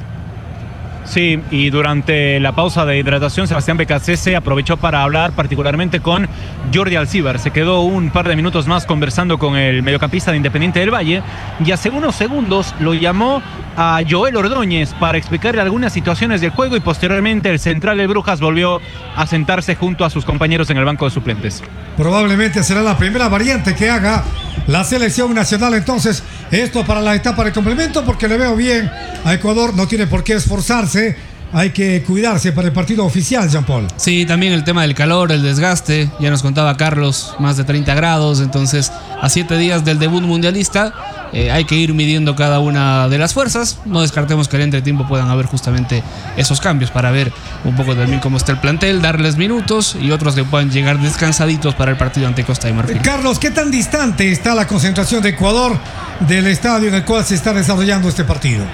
Sí, y durante la pausa de hidratación, Sebastián Becasese aprovechó para hablar particularmente con Jordi Alcibar. Se quedó un par de minutos más conversando con el mediocampista de Independiente del Valle y hace unos segundos lo llamó a Joel Ordóñez para explicarle algunas situaciones del juego y posteriormente el central de Brujas volvió a sentarse junto a sus compañeros en el banco de suplentes. Probablemente será la primera variante que haga la selección nacional. Entonces, esto para la etapa de complemento, porque le veo bien a Ecuador, no tiene por qué esforzarse. Hay que cuidarse para el partido oficial, Jean Paul. Sí, también el tema del calor, el desgaste. Ya nos contaba Carlos, más de treinta grados. Entonces, a siete días del debut mundialista, eh, hay que ir midiendo cada una de las fuerzas. No descartemos que al entretiempo puedan haber justamente esos cambios para ver un poco también cómo está el plantel, darles minutos y otros que puedan llegar descansaditos para el partido ante Costa de Marfil. Carlos, ¿qué tan distante está la concentración de Ecuador del estadio en el cual se está desarrollando este partido?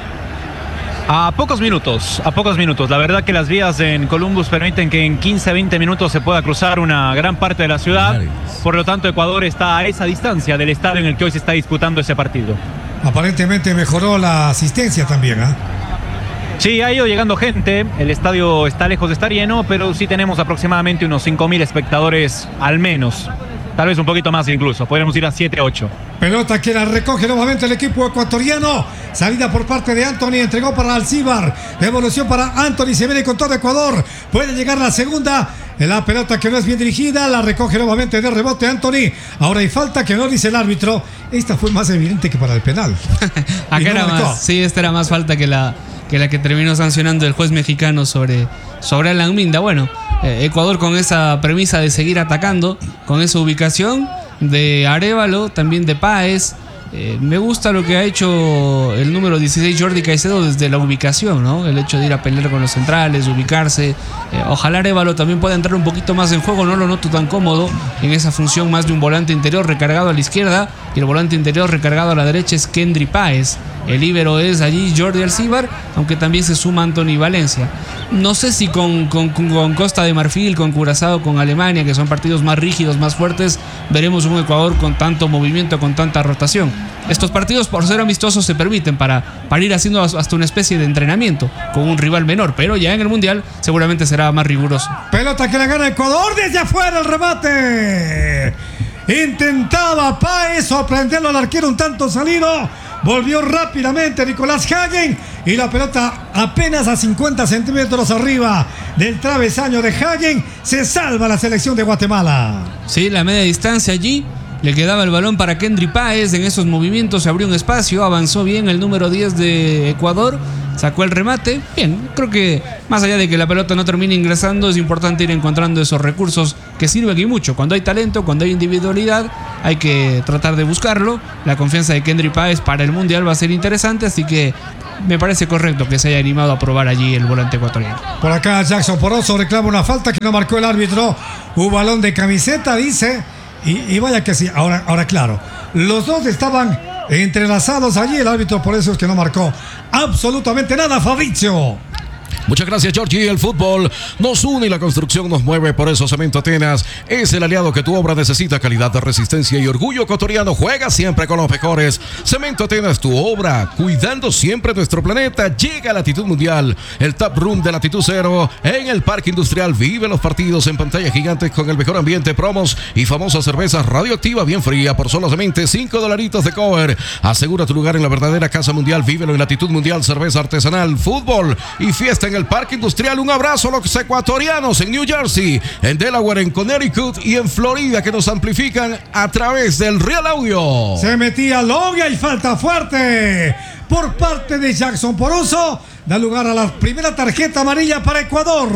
A pocos minutos, a pocos minutos. La verdad que las vías en Columbus permiten que en quince a veinte minutos se pueda cruzar una gran parte de la ciudad. Por lo tanto, Ecuador está a esa distancia del estadio en el que hoy se está disputando ese partido. Aparentemente mejoró la asistencia también, ¿eh? Sí, ha ido llegando gente. El estadio está lejos de estar lleno, pero sí tenemos aproximadamente unos cinco mil espectadores al menos. Tal vez un poquito más incluso. Podríamos ir a siete, ocho. Pelota que la recoge nuevamente el equipo ecuatoriano. Salida por parte de Anthony. Entregó para Alcibar. Devolución para Anthony. Se viene con todo Ecuador. Puede llegar la segunda. La pelota que no es bien dirigida. La recoge nuevamente de rebote Anthony. Ahora hay falta que no dice el árbitro. Esta fue más evidente que para el penal. Acá no era más. Sí, esta era más falta que la que, la que terminó sancionando el juez mexicano sobre, sobre Alan Minda. Bueno. Eh, Ecuador con esa premisa de seguir atacando, con esa ubicación de Arévalo, también de Páez. Eh, me gusta lo que ha hecho el número dieciséis, Jordi Caicedo, desde la ubicación, ¿no? El hecho de ir a pelear con los centrales, ubicarse. Eh, ojalá Arévalo también pueda entrar un poquito más en juego. No lo noto tan cómodo en esa función más de un volante interior recargado a la izquierda y el volante interior recargado a la derecha es Kendry Páez. El líbero es allí Jordi Alcibar, aunque también se suma Anthony Valencia. No sé si con, con, con Costa de Marfil, con Curazao, con Alemania, que son partidos más rígidos, más fuertes, veremos un Ecuador con tanto movimiento, con tanta rotación. Estos partidos, por ser amistosos, se permiten para, para ir haciendo hasta una especie de entrenamiento con un rival menor, pero ya en el Mundial seguramente será más riguroso. Pelota que la gana Ecuador, desde afuera el remate. Intentaba Páez sorprenderlo al arquero un tanto salido. Volvió rápidamente Nicolás Hagen y la pelota apenas a cincuenta centímetros arriba del travesaño de Hagen. Se salva la selección de Guatemala. Sí, la media distancia allí. Le quedaba el balón para Kendry Páez. En esos movimientos se abrió un espacio. Avanzó bien el número diez de Ecuador. Sacó el remate. Bien, creo que más allá de que la pelota no termine ingresando, es importante ir encontrando esos recursos que sirven y mucho. Cuando hay talento, cuando hay individualidad, hay que tratar de buscarlo. La confianza de Kendry Páez para el Mundial va a ser interesante, así que me parece correcto que se haya animado a probar allí el volante ecuatoriano. Por acá Jackson Poroso reclama una falta que no marcó el árbitro. Un balón de camiseta, dice. Y, y vaya que sí, ahora, ahora claro, los dos estaban entrelazados allí, el árbitro por eso es que no marcó absolutamente nada. Fabrizio. Muchas gracias, Georgie. El fútbol nos une y la construcción nos mueve. Por eso Cemento Atenas es el aliado que tu obra necesita. Calidad de resistencia y orgullo ecuatoriano. Juega siempre con los mejores. Cemento Atenas, tu obra, cuidando siempre nuestro planeta. Llega a Latitud Mundial, el Tap Room de Latitud Cero en el Parque Industrial. Vive los partidos en pantalla gigante con el mejor ambiente, promos y famosas cervezas radioactiva bien fría por solamente cinco dolaritos de cover. Asegura tu lugar en la verdadera Casa Mundial. Vívelo en Latitud Mundial, cerveza artesanal, fútbol y fiesta en el Parque Industrial. Un abrazo a los ecuatorianos en New Jersey, en Delaware, en Connecticut y en Florida, que nos amplifican a través del Real Audio. Se metía Logia y falta fuerte por parte de Jackson Poroso. Da lugar a la primera tarjeta amarilla para Ecuador.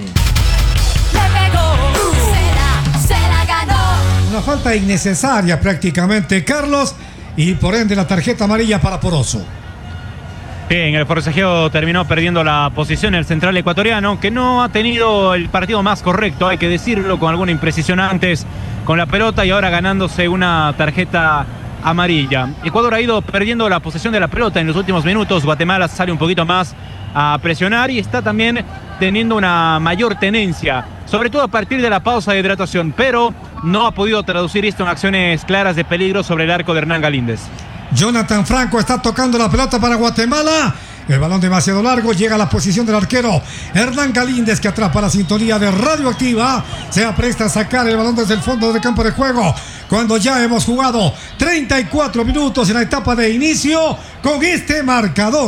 Le pegó, se la, se la ganó. Una falta innecesaria prácticamente, Carlos, y por ende la tarjeta amarilla para Poroso. Bien, el forcejeo terminó perdiendo la posición el central ecuatoriano, que no ha tenido el partido más correcto, hay que decirlo, con alguna imprecisión antes con la pelota y ahora ganándose una tarjeta amarilla. Ecuador ha ido perdiendo la posesión de la pelota en los últimos minutos. Guatemala sale un poquito más a presionar y está también teniendo una mayor tenencia, sobre todo a partir de la pausa de hidratación, pero no ha podido traducir esto en acciones claras de peligro sobre el arco de Hernán Galíndez. Jonathan Franco está tocando la pelota para Guatemala. El balón demasiado largo, llega a la posición del arquero Hernán Galíndez, que atrapa la sintonía de Radioactiva. Se apresta a sacar el balón desde el fondo del campo de juego, cuando ya hemos jugado treinta y cuatro minutos en la etapa de inicio con este marcador.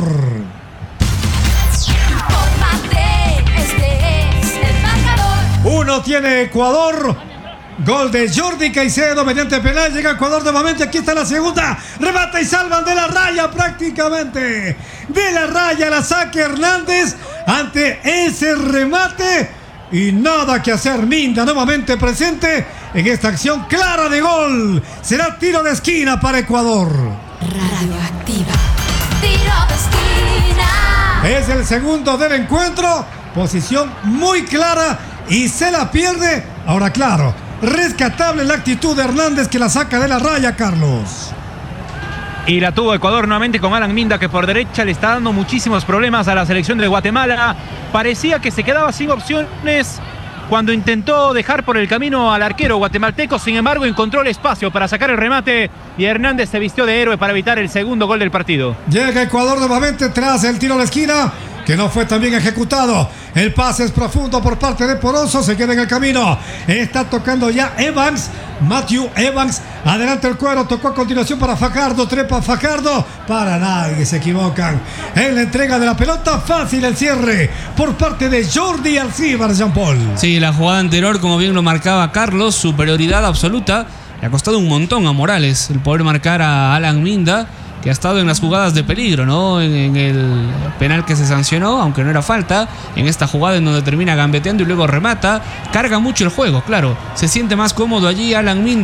Este es el marcador. Uno tiene Ecuador. Gol de Jordi Caicedo mediante penal. Llega Ecuador nuevamente. Aquí está la segunda. Remata y salvan de la raya prácticamente. De la raya la saque Hernández ante ese remate. Y nada que hacer. Minda nuevamente presente en esta acción clara de gol. Será tiro de esquina para Ecuador. Radioactiva. Tiro de esquina. Es el segundo del encuentro. Posición muy clara y se la pierde. Ahora claro, rescatable la actitud de Hernández, que la saca de la raya, Carlos. Y la tuvo Ecuador nuevamente con Alan Minda, que por derecha le está dando muchísimos problemas a la selección de Guatemala. Parecía que se quedaba sin opciones cuando intentó dejar por el camino al arquero guatemalteco. Sin embargo, encontró el espacio para sacar el remate y Hernández se vistió de héroe para evitar el segundo gol del partido. Llega Ecuador nuevamente tras el tiro a la esquina, que no fue tan bien ejecutado. El pase es profundo por parte de Poroso, se queda en el camino. Está tocando ya Evans, Matthew Evans. Adelante el cuero, tocó a continuación para Fajardo, trepa Fajardo. Para nadie, se equivocan. En la entrega de la pelota, fácil el cierre por parte de Jordi Alcibar, Jean Paul. Sí, la jugada anterior, como bien lo marcaba Carlos, superioridad absoluta. Le ha costado un montón a Morales el poder marcar a Alan Minda, que ha estado en las jugadas de peligro, ¿no? En, en el penal que se sancionó, aunque no era falta, en esta jugada en donde termina gambeteando y luego remata, carga mucho el juego, claro, se siente más cómodo allí Alan Minda,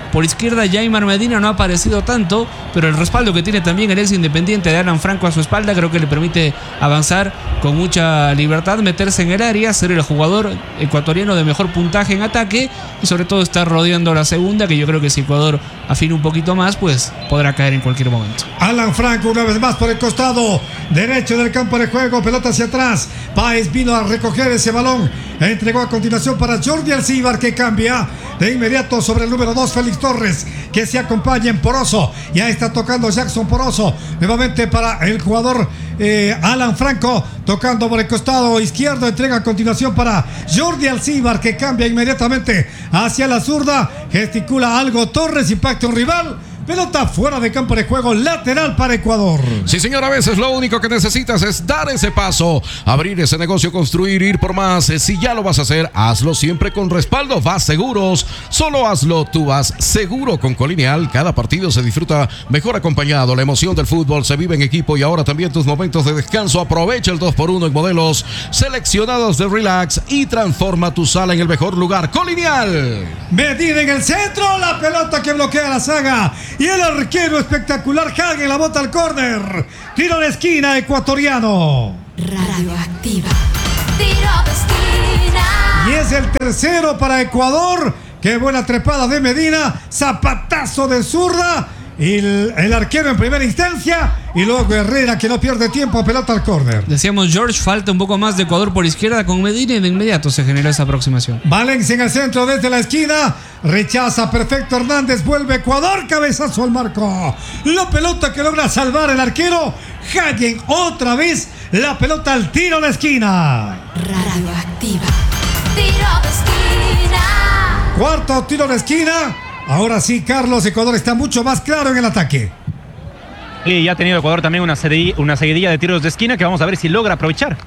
Por izquierda, Jaimar Medina no ha aparecido tanto, pero el respaldo que tiene también el ex Independiente de Alan Franco a su espalda creo que le permite avanzar con mucha libertad, meterse en el área, ser el jugador ecuatoriano de mejor puntaje en ataque y sobre todo estar rodeando la segunda, que yo creo que si Ecuador afina un poquito más, pues podrá caer en cualquier momento. Alan Franco una vez más por el costado derecho del campo de juego, pelota hacia atrás. Páez vino a recoger ese balón, entregó a continuación para Jordi Alcibar, que cambia de inmediato sobre el número dos, Félix Torres, que se acompaña en Poroso. Ya está tocando Jackson Poroso nuevamente para el jugador eh, Alan Franco, tocando por el costado izquierdo, entrega a continuación para Jordi Alcibar, que cambia inmediatamente hacia la zurda, gesticula algo Torres, impacta un rival. Pelota fuera de campo de juego, lateral para Ecuador. Sí, señor, a veces lo único que necesitas es dar ese paso, abrir ese negocio, construir, ir por más. Si ya lo vas a hacer, hazlo siempre con respaldo Vas Seguros. Solo hazlo, tú vas seguro con Colineal. Cada partido se disfruta mejor acompañado. La emoción del fútbol se vive en equipo y ahora también tus momentos de descanso. Aprovecha el dos por uno en modelos seleccionados de Relax y transforma tu sala en el mejor lugar. Colineal. Medina en el centro, la pelota que bloquea la saga. Y el arquero espectacular, Hagen, la bota al córner. Tiro de esquina ecuatoriano. Radioactiva. Tiro de esquina. Y es el tercero para Ecuador. Qué buena trepada de Medina. Zapatazo de zurda. Y el, el arquero en primera instancia. Y luego Herrera, que no pierde tiempo, pelota al córner. Decíamos, George, falta un poco más de Ecuador por izquierda con Medina y de inmediato se generó esa aproximación. Valencia en el centro desde la esquina. Rechaza perfecto Hernández. Vuelve Ecuador. Cabezazo al marco. La pelota que logra salvar el arquero. Hagen otra vez. La pelota al tiro de esquina. Radioactiva. Tiro de esquina. Cuarto tiro de esquina. Ahora sí, Carlos, Ecuador está mucho más claro en el ataque. Y ya ha tenido Ecuador también una, sedi- una seguidilla de tiros de esquina que vamos a ver si logra aprovechar.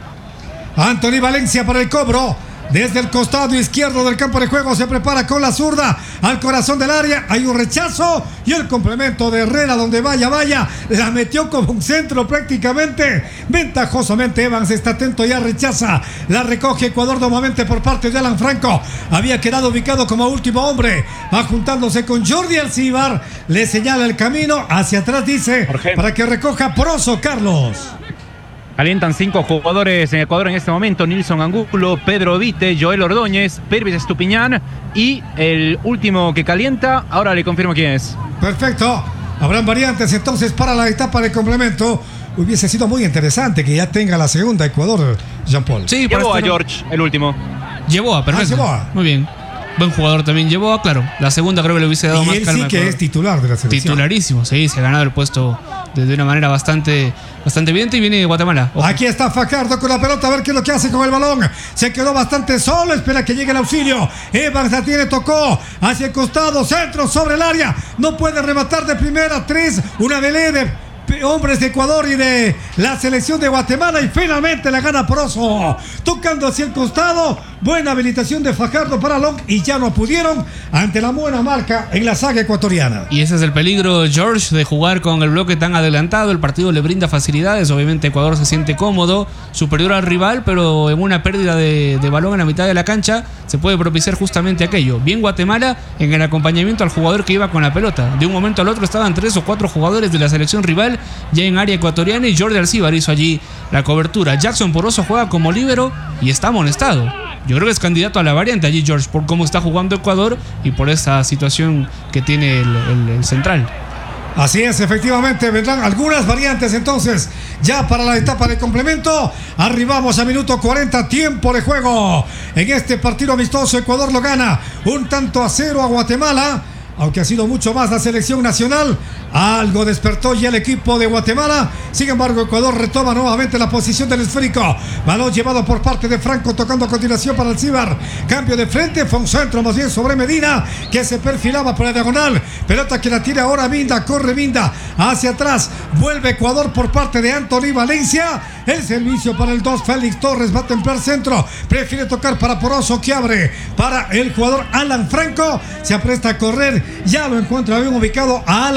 Anthony Valencia para el cobro. Desde el costado izquierdo del campo de juego se prepara con la zurda al corazón del área. Hay un rechazo y el complemento de Herrera, donde vaya, vaya. La metió como un centro prácticamente. Ventajosamente Evans está atento, ya rechaza. La recoge Ecuador nuevamente por parte de Alan Franco. Había quedado ubicado como último hombre. Va juntándose con Jordi Alcibar. Le señala el camino hacia atrás, dice, Jorge. para que recoja Poroso, Carlos. Calientan cinco jugadores en Ecuador en este momento: Nilson Angulo, Pedro Vite, Joel Ordóñez, Pervis Estupiñán y el último que calienta, ahora le confirmo quién es. Perfecto. Habrán variantes entonces para la etapa de complemento. Hubiese sido muy interesante que ya tenga la segunda Ecuador, Jean-Paul. Sí, por Llevó a este- George, el último. Llevó a, perfecto. Ah, Yeboah. Muy bien. Buen jugador también llevó, claro. La segunda creo que le hubiese dado Y más él calma sí a que Ecuador. es titular de la selección. Titularísimo, sí, se ha ganado el puesto de, de una manera bastante, bastante evidente y viene de Guatemala. Ojo. Aquí está Fajardo con la pelota, a ver qué es lo que hace con el balón. Se quedó bastante solo, espera que llegue el auxilio. Evans la tiene, tocó hacia el costado, centro sobre el área. No puede rematar de primera, tres, una velé de hombres de Ecuador y de la selección de Guatemala, y finalmente la gana Poroso, tocando hacia el costado. Buena habilitación de Fajardo para Long, y ya no pudieron ante la buena marca en la saga ecuatoriana. Y ese es el peligro, George, de jugar con el bloque tan adelantado. El partido le brinda facilidades. Obviamente Ecuador se siente cómodo, superior al rival, pero en una pérdida de, de balón en la mitad de la cancha se puede propiciar justamente aquello. Bien Guatemala en el acompañamiento al jugador que iba con la pelota. De un momento al otro estaban tres o cuatro jugadores de la selección rival ya en área ecuatoriana, y Jordi Alcibar hizo allí la cobertura. Jackson Poroso juega como líbero y está amonestado. Yo creo que es candidato a la variante allí, George, por cómo está jugando Ecuador y por esa situación que tiene el, el, el central. Así es, efectivamente, vendrán algunas variantes entonces ya para la etapa de complemento. Arribamos a minuto cuarenta, tiempo de juego. En este partido amistoso, Ecuador lo gana un tanto a cero a Guatemala, aunque ha sido mucho más la selección nacional. Algo despertó ya el equipo de Guatemala. Sin embargo, Ecuador retoma nuevamente la posición del esférico. Balón llevado por parte de Franco, tocando a continuación para Alcibar. Cambio de frente, fue un centro más bien sobre Medina, que se perfilaba por la diagonal. Pelota que la tira ahora Minda, corre Minda hacia atrás. Vuelve Ecuador por parte de Anthony Valencia. El servicio para el dos, Félix Torres va a templar centro. Prefiere tocar para Poroso, que abre para el jugador Alan Franco. Se apresta a correr. Ya lo encuentra bien ubicado a Alan Minda.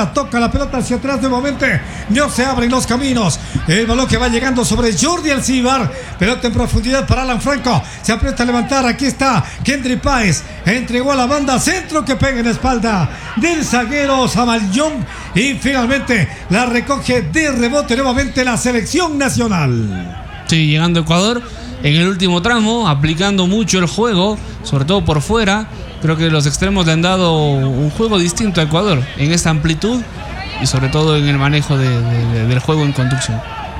Minda toca la pelota hacia atrás nuevamente. No se abren los caminos. El balón que va llegando sobre Jordi Alcibar. Pelota en profundidad para Alan Franco. Se aprieta a levantar. Aquí está Kendry Páez. Entregó a la banda centro que pega en la espalda del zaguero Samayón. Y finalmente la recoge de rebote nuevamente la selección nacional. Sí, llegando a Ecuador en el último tramo, aplicando mucho el juego, sobre todo por fuera. Creo que los extremos le han dado un juego distinto a Ecuador en esta amplitud y sobre todo en el manejo de, de, del juego en conducción.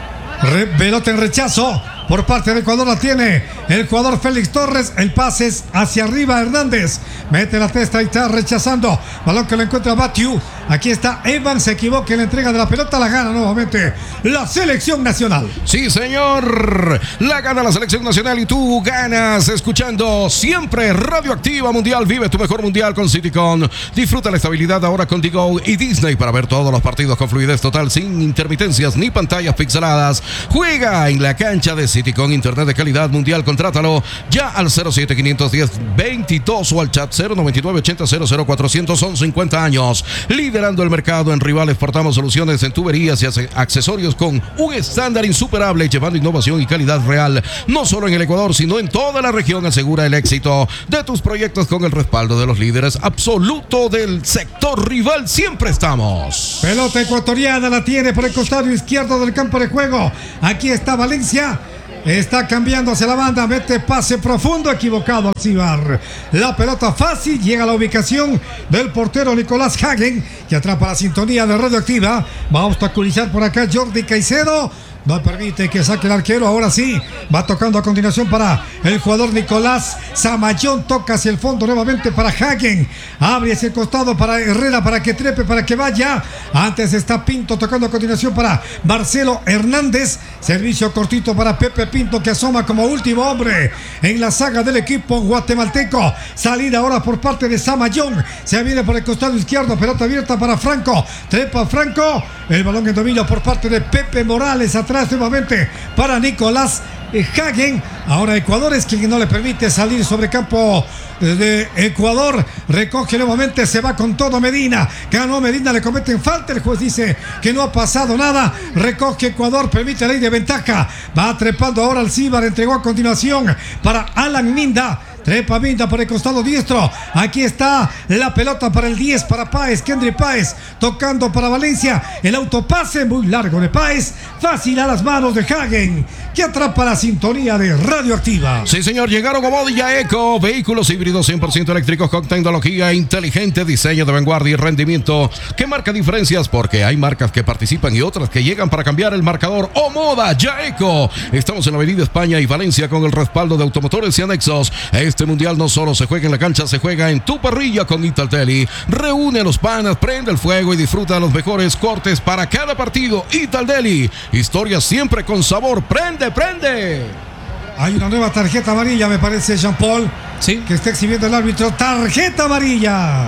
Re, pelota en rechazo por parte de Ecuador, la tiene el jugador Félix Torres. El pase es hacia arriba. Hernández mete la testa y está rechazando. Balón que lo encuentra Batiu. Aquí está Evan, se equivoca en la entrega de la pelota, la gana nuevamente la selección nacional. Sí, señor, la gana la selección nacional y tú ganas escuchando siempre Radioactiva Mundial. Vive tu mejor mundial con Citycon. Disfruta la estabilidad ahora con Digo y Disney para ver todos los partidos con fluidez total, sin intermitencias ni pantallas pixeladas. Juega en la cancha de Citycon, internet de calidad mundial. Contrátalo ya al cero siete cinco uno cero veintidós o al chat cero noventa y nueve ochenta cero cero cuatrocientos. Son cincuenta años liderando el mercado en Rival. Exportamos soluciones en tuberías y accesorios con un estándar insuperable, llevando innovación y calidad real, no solo en el Ecuador, sino en toda la región. Asegura el éxito de tus proyectos con el respaldo de los líderes absoluto del sector Rival. Siempre estamos. Pelota ecuatoriana, la tiene por el costado izquierdo del campo de juego. Aquí está Valencia. Está cambiando hacia la banda, mete pase profundo, equivocado Alcibar. La pelota fácil, llega a la ubicación del portero Nicolás Hagen, que atrapa la sintonía de Radioactiva. Va a obstaculizar por acá Jordi Caicedo. No permite que saque el arquero. Ahora sí, va tocando a continuación para el jugador Nicolás Samayón. Toca hacia el fondo nuevamente para Hagen. Abre hacia el costado para Herrera, para que trepe, para que vaya. Antes está Pinto tocando a continuación para Marcelo Hernández. Servicio cortito para Pepe Pinto, que asoma como último hombre en la saga del equipo guatemalteco. Salida ahora por parte de Samayón. Se viene por el costado izquierdo. Pelota abierta para Franco. Trepa Franco. El balón en dominio por parte de Pepe Morales. Atrás nuevamente para Nicolás Hagen. Ahora Ecuador es quien no le permite salir sobre campo de Ecuador. Recoge nuevamente, se va con todo Medina. Ganó Medina, le cometen falta. El juez dice que no ha pasado nada. Recoge Ecuador, permite ley de ventaja. Va trepando ahora Alcibar. Entregó a continuación para Alan Minda. Trepa Minda por el costado diestro. Aquí está la pelota para el diez, para Páez. Kendry Páez tocando para Valencia. El autopase muy largo de Páez. Fácil a las manos de Hagen, que atrapa la sintonía de Radioactiva. Sí, señor, llegaron Omodi y Eco. Vehículos híbridos cien por ciento eléctricos con tecnología inteligente, diseño de vanguardia y rendimiento que marca diferencias, porque hay marcas que participan y otras que llegan para cambiar el marcador. Omoda Yaeco. Estamos en la avenida España y Valencia con el respaldo de Automotores y Anexos. Este mundial no solo se juega en la cancha, se juega en tu parrilla con Italteli. Reúne a los panas, prende el fuego y disfruta de los mejores cortes para cada partido. Italteli, historia siempre con sabor. Prende, prende. Hay una nueva tarjeta amarilla, me parece, Jean Paul. Sí. Que está exhibiendo el árbitro. Tarjeta amarilla.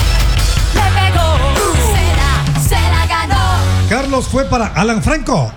Le pegó, se la, se la ganó. Carlos, fue para Alan Franco.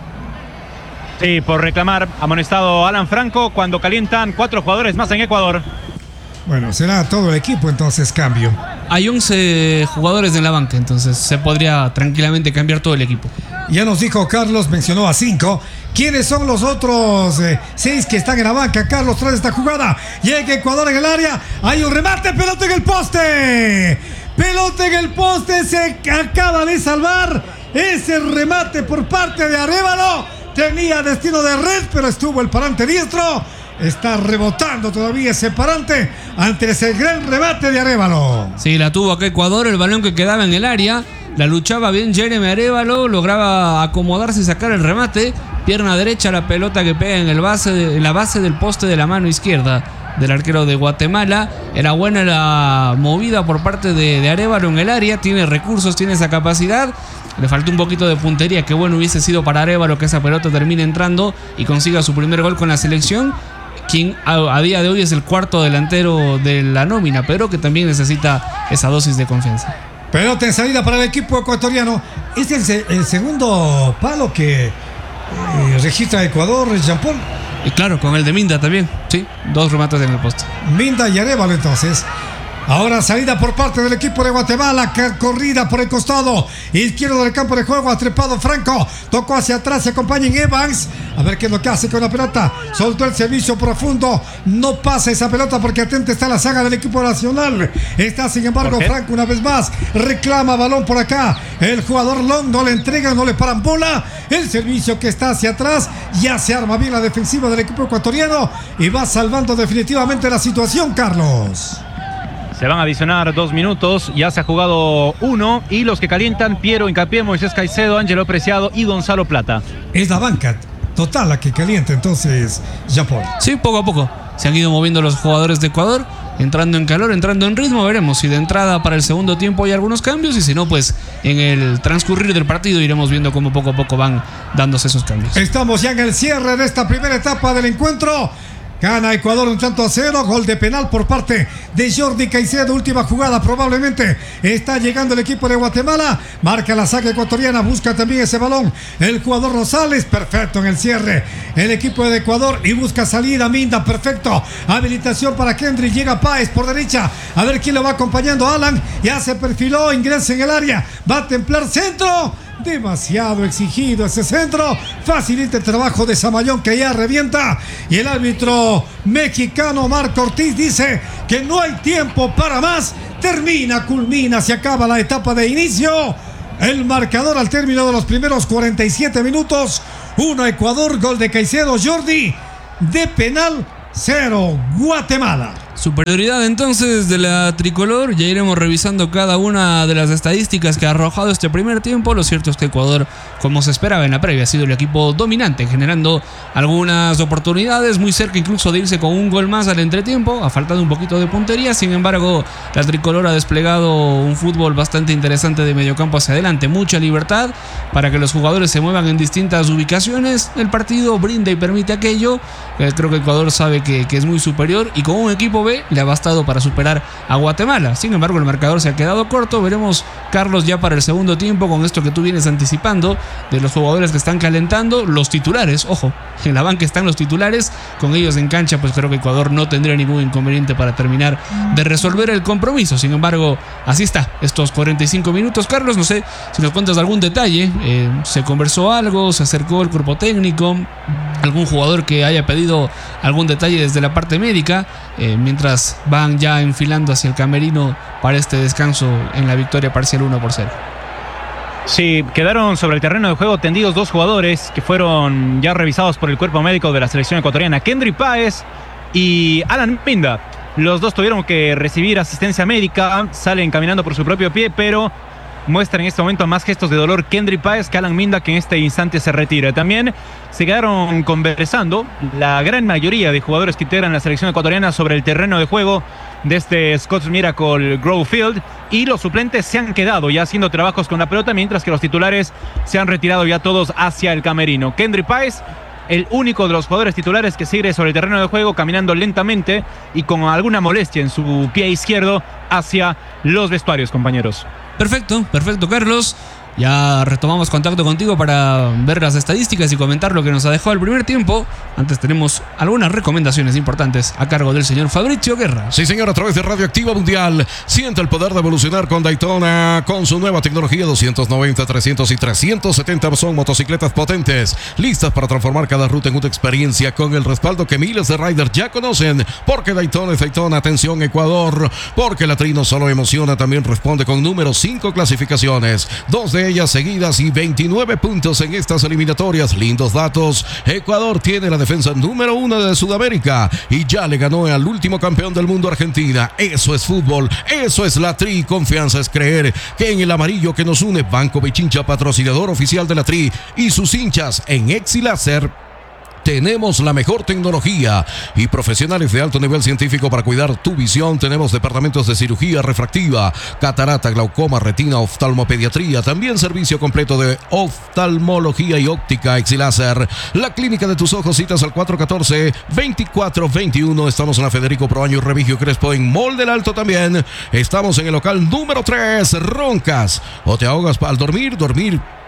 Sí, por reclamar, amonestado Alan Franco cuando calientan cuatro jugadores más en Ecuador. Bueno, será todo el equipo entonces cambio. Hay once jugadores en la banca, entonces se podría tranquilamente cambiar todo el equipo. Ya nos dijo Carlos, mencionó a cinco. ¿Quiénes son los otros eh, seis que están en la banca? Carlos, tras esta jugada, llega Ecuador en el área. Hay un remate, pelota en el poste. Pelota en el poste, se acaba de salvar ese remate por parte de Arévalo. Tenía destino de red, pero estuvo el parante diestro. Está rebotando todavía ese parante ante ese gran remate de Arévalo. Sí, la tuvo acá Ecuador, el balón que quedaba en el área. La luchaba bien Jeremy Arévalo, lograba acomodarse y sacar el remate. Pierna derecha, la pelota que pega en, el base de, en la base del poste de la mano izquierda del arquero de Guatemala. Era buena la movida por parte de, de Arévalo en el área. Tiene recursos, tiene esa capacidad. Le faltó un poquito de puntería. Qué bueno hubiese sido para Arévalo que esa pelota termine entrando y consiga su primer gol con la selección, quien a, a día de hoy es el cuarto delantero de la nómina, pero que también necesita esa dosis de confianza. Pelota en salida para el equipo ecuatoriano. Es el, se, el segundo palo que eh, registra Ecuador, Jean Paul. Y claro, con el de Minda también. Sí, dos remates en el poste. Minda y Arévalo entonces. Ahora salida por parte del equipo de Guatemala, corrida por el costado izquierdo del campo de juego, ha trepado Franco, tocó hacia atrás, se acompaña en Evans, a ver qué es lo que hace con la pelota, soltó el servicio profundo, no pasa esa pelota porque atenta está la saga del equipo nacional, está sin embargo Franco una vez más, reclama balón por acá, el jugador Long no le entrega, no le paran bola, el servicio que está hacia atrás, ya se arma bien la defensiva del equipo ecuatoriano y va salvando definitivamente la situación, Carlos. Se van a adicionar dos minutos, ya se ha jugado uno y los que calientan, Piero Hincapié, Moisés Caicedo, Ángelo Preciado y Gonzalo Plata. Es la banca total la que calienta entonces, Jean-Paul. Sí, poco a poco se han ido moviendo los jugadores de Ecuador, entrando en calor, entrando en ritmo. Veremos si de entrada para el segundo tiempo hay algunos cambios y si no, pues en el transcurrir del partido iremos viendo cómo poco a poco van dándose esos cambios. Estamos ya en el cierre de esta primera etapa del encuentro. Gana Ecuador un tanto a cero, gol de penal por parte de Jordi Caicedo, última jugada probablemente está llegando el equipo de Guatemala, marca la saga ecuatoriana, busca también ese balón, el jugador Rosales, perfecto en el cierre, el equipo de Ecuador y busca salida, Minda, perfecto, habilitación para Kendry, llega Páez por derecha, a ver quién lo va acompañando, Alan, ya se perfiló, ingresa en el área, va a templar centro, demasiado exigido ese centro, facilita el trabajo de Samayoón que ya revienta y el árbitro mexicano Marco Ortiz dice que no hay tiempo para más, termina, culmina, se acaba la etapa de inicio, el marcador al término de los primeros cuarenta y siete minutos, uno Ecuador, gol de Caicedo, Jordi, de penal, cero Guatemala. Superioridad entonces de la tricolor. Ya iremos revisando cada una de las estadísticas que ha arrojado este primer tiempo. Lo cierto es que Ecuador, como se esperaba en la previa, ha sido el equipo dominante, generando algunas oportunidades, muy cerca incluso de irse con un gol más al entretiempo. Ha faltado un poquito de puntería, sin embargo la tricolor ha desplegado un fútbol bastante interesante de mediocampo hacia adelante, mucha libertad para que los jugadores se muevan en distintas ubicaciones. El partido brinda y permite aquello. Creo que Ecuador sabe que, que es muy superior y con un equipo B le ha bastado para superar a Guatemala. Sin embargo, el marcador se ha quedado corto. Veremos, Carlos, ya para el segundo tiempo, con esto que tú vienes anticipando de los jugadores que están calentando, los titulares, ojo, en la banca están los titulares, con ellos en cancha, pues creo que Ecuador no tendría ningún inconveniente para terminar de resolver el compromiso. Sin embargo, así está, estos cuarenta y cinco minutos. Carlos, no sé si nos cuentas algún detalle, eh, se conversó algo, se acercó el cuerpo técnico, algún jugador que haya pedido algún detalle desde la parte médica, eh, mientras van ya enfilando hacia el camerino para este descanso en la victoria parcial uno por cero. Sí, quedaron sobre el terreno de juego tendidos dos jugadores que fueron ya revisados por el cuerpo médico de la selección ecuatoriana, Kendry Páez y Alan Minda. Los dos tuvieron que recibir asistencia médica, salen caminando por su propio pie, pero muestra en este momento más gestos de dolor Kendry Páez que Alan Minda, que en este instante se retira. También se quedaron conversando la gran mayoría de jugadores que integran la selección ecuatoriana sobre el terreno de juego de este Scott's Miracle Grove Field, y los suplentes se han quedado ya haciendo trabajos con la pelota, mientras que los titulares se han retirado ya todos hacia el camerino. Kendry Páez, el único de los jugadores titulares que sigue sobre el terreno de juego, caminando lentamente y con alguna molestia en su pie izquierdo hacia los vestuarios, compañeros. Perfecto, perfecto, Carlos. Ya retomamos contacto contigo para ver las estadísticas y comentar lo que nos ha dejado el primer tiempo. Antes tenemos algunas recomendaciones importantes a cargo del señor Fabricio Guerra. Sí, señor, a través de Radioactiva Mundial. Siente el poder de evolucionar con Daytona. Con su nueva tecnología doscientos noventa, trescientos y trescientos setenta son motocicletas potentes, listas para transformar cada ruta en una experiencia, con el respaldo que miles de riders ya conocen. Porque Daytona es Daytona. Atención, Ecuador, porque la Tri no solo emociona, también responde con números cinco clasificaciones, dos de ellas seguidas y veintinueve puntos en estas eliminatorias. Lindos datos. Ecuador tiene la defensa número uno de Sudamérica y ya le ganó al último campeón del mundo, Argentina. Eso es fútbol, eso es la Tri. Confianza es creer que en el amarillo que nos une, Banco Pichincha, patrocinador oficial de la Tri y sus hinchas, en Exilacer tenemos la mejor tecnología y profesionales de alto nivel científico para cuidar tu visión. Tenemos departamentos de cirugía refractiva, catarata, glaucoma, retina, oftalmopediatría, también servicio completo de oftalmología y óptica. Exiláser, la clínica de tus ojos. Citas al cuatro uno cuatro, dos cuatro dos uno. Estamos en la Federico Proaño y Remigio Crespo en Mall del Alto también. Estamos en el local número tres. Roncas o te ahogas al dormir, dormir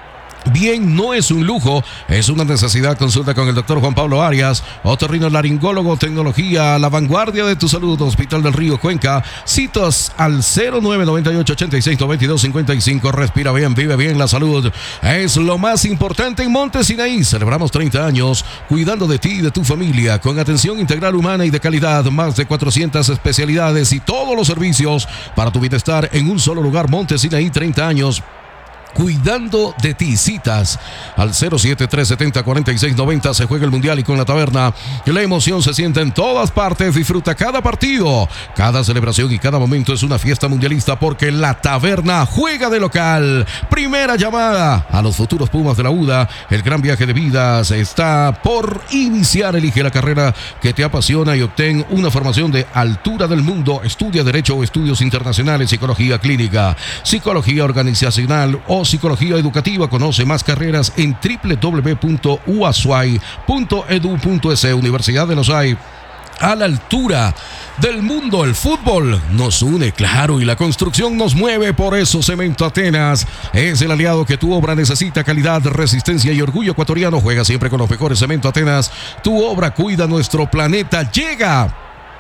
bien no es un lujo, es una necesidad. Consulta con el doctor Juan Pablo Arias, otorrinolaringólogo, tecnología a la vanguardia de tu salud, Hospital del Río, Cuenca. Citas al cero nueve noventa y ocho ochenta y seis noventa y dos cincuenta y cinco. Respira bien, vive bien, la salud es lo más importante en Monte Sinaí. Celebramos treinta años cuidando de ti y de tu familia con atención integral humana y de calidad, más de cuatrocientas especialidades y todos los servicios para tu bienestar en un solo lugar. Monte Sinaí, treinta años cuidando de ti. Citas al cero siete tres setenta cuarenta y seis noventa. Se juega el mundial y con la taberna la emoción se siente en todas partes. Disfruta cada partido, cada celebración y cada momento es una fiesta mundialista, porque la taberna juega de local. Primera llamada a los futuros Pumas de la U D A. El gran viaje de vidas está por iniciar. Elige la carrera que te apasiona y obtén una formación de altura del mundo. Estudia Derecho o Estudios Internacionales, Psicología Clínica, Psicología Organizacional o Psicología Educativa. Conoce más carreras en doble u doble u doble u punto u a s u a y punto e d u punto e s. Universidad de Los Hay, a la altura del mundo. El fútbol nos une, claro, y la construcción nos mueve. Por eso Cemento Atenas es el aliado que tu obra necesita. Calidad, resistencia y orgullo ecuatoriano. Juega siempre con los mejores. Cemento Atenas, tu obra cuida nuestro planeta. Llega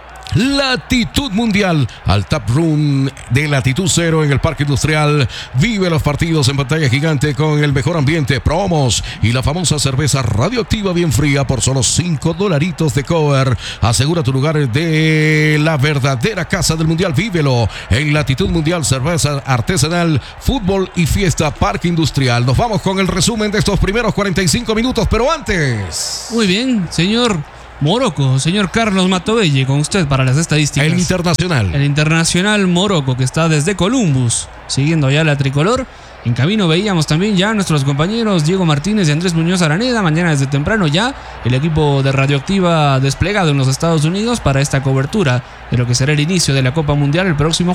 Latitud Mundial al Tap Room de Latitud Cero en el Parque Industrial. Vive los partidos en pantalla gigante con el mejor ambiente, promos y la famosa cerveza radioactiva bien fría por solo cinco dolaritos de cover. Asegura tu lugar de la verdadera casa del Mundial. Vívelo en Latitud Mundial, cerveza artesanal, fútbol y fiesta, Parque Industrial. Nos vamos con el resumen de estos primeros cuarenta y cinco minutos, pero antes... Muy bien, señor Morocco, señor Carlos Matovelle, con usted para las estadísticas. El internacional. El internacional Morocco, que está desde Columbus, siguiendo ya la tricolor. En camino veíamos también ya a nuestros compañeros Diego Martínez y Andrés Muñoz Araneda. Mañana desde temprano ya el equipo de Radioactiva desplegado en los Estados Unidos para esta cobertura de lo que será el inicio de la Copa Mundial el próximo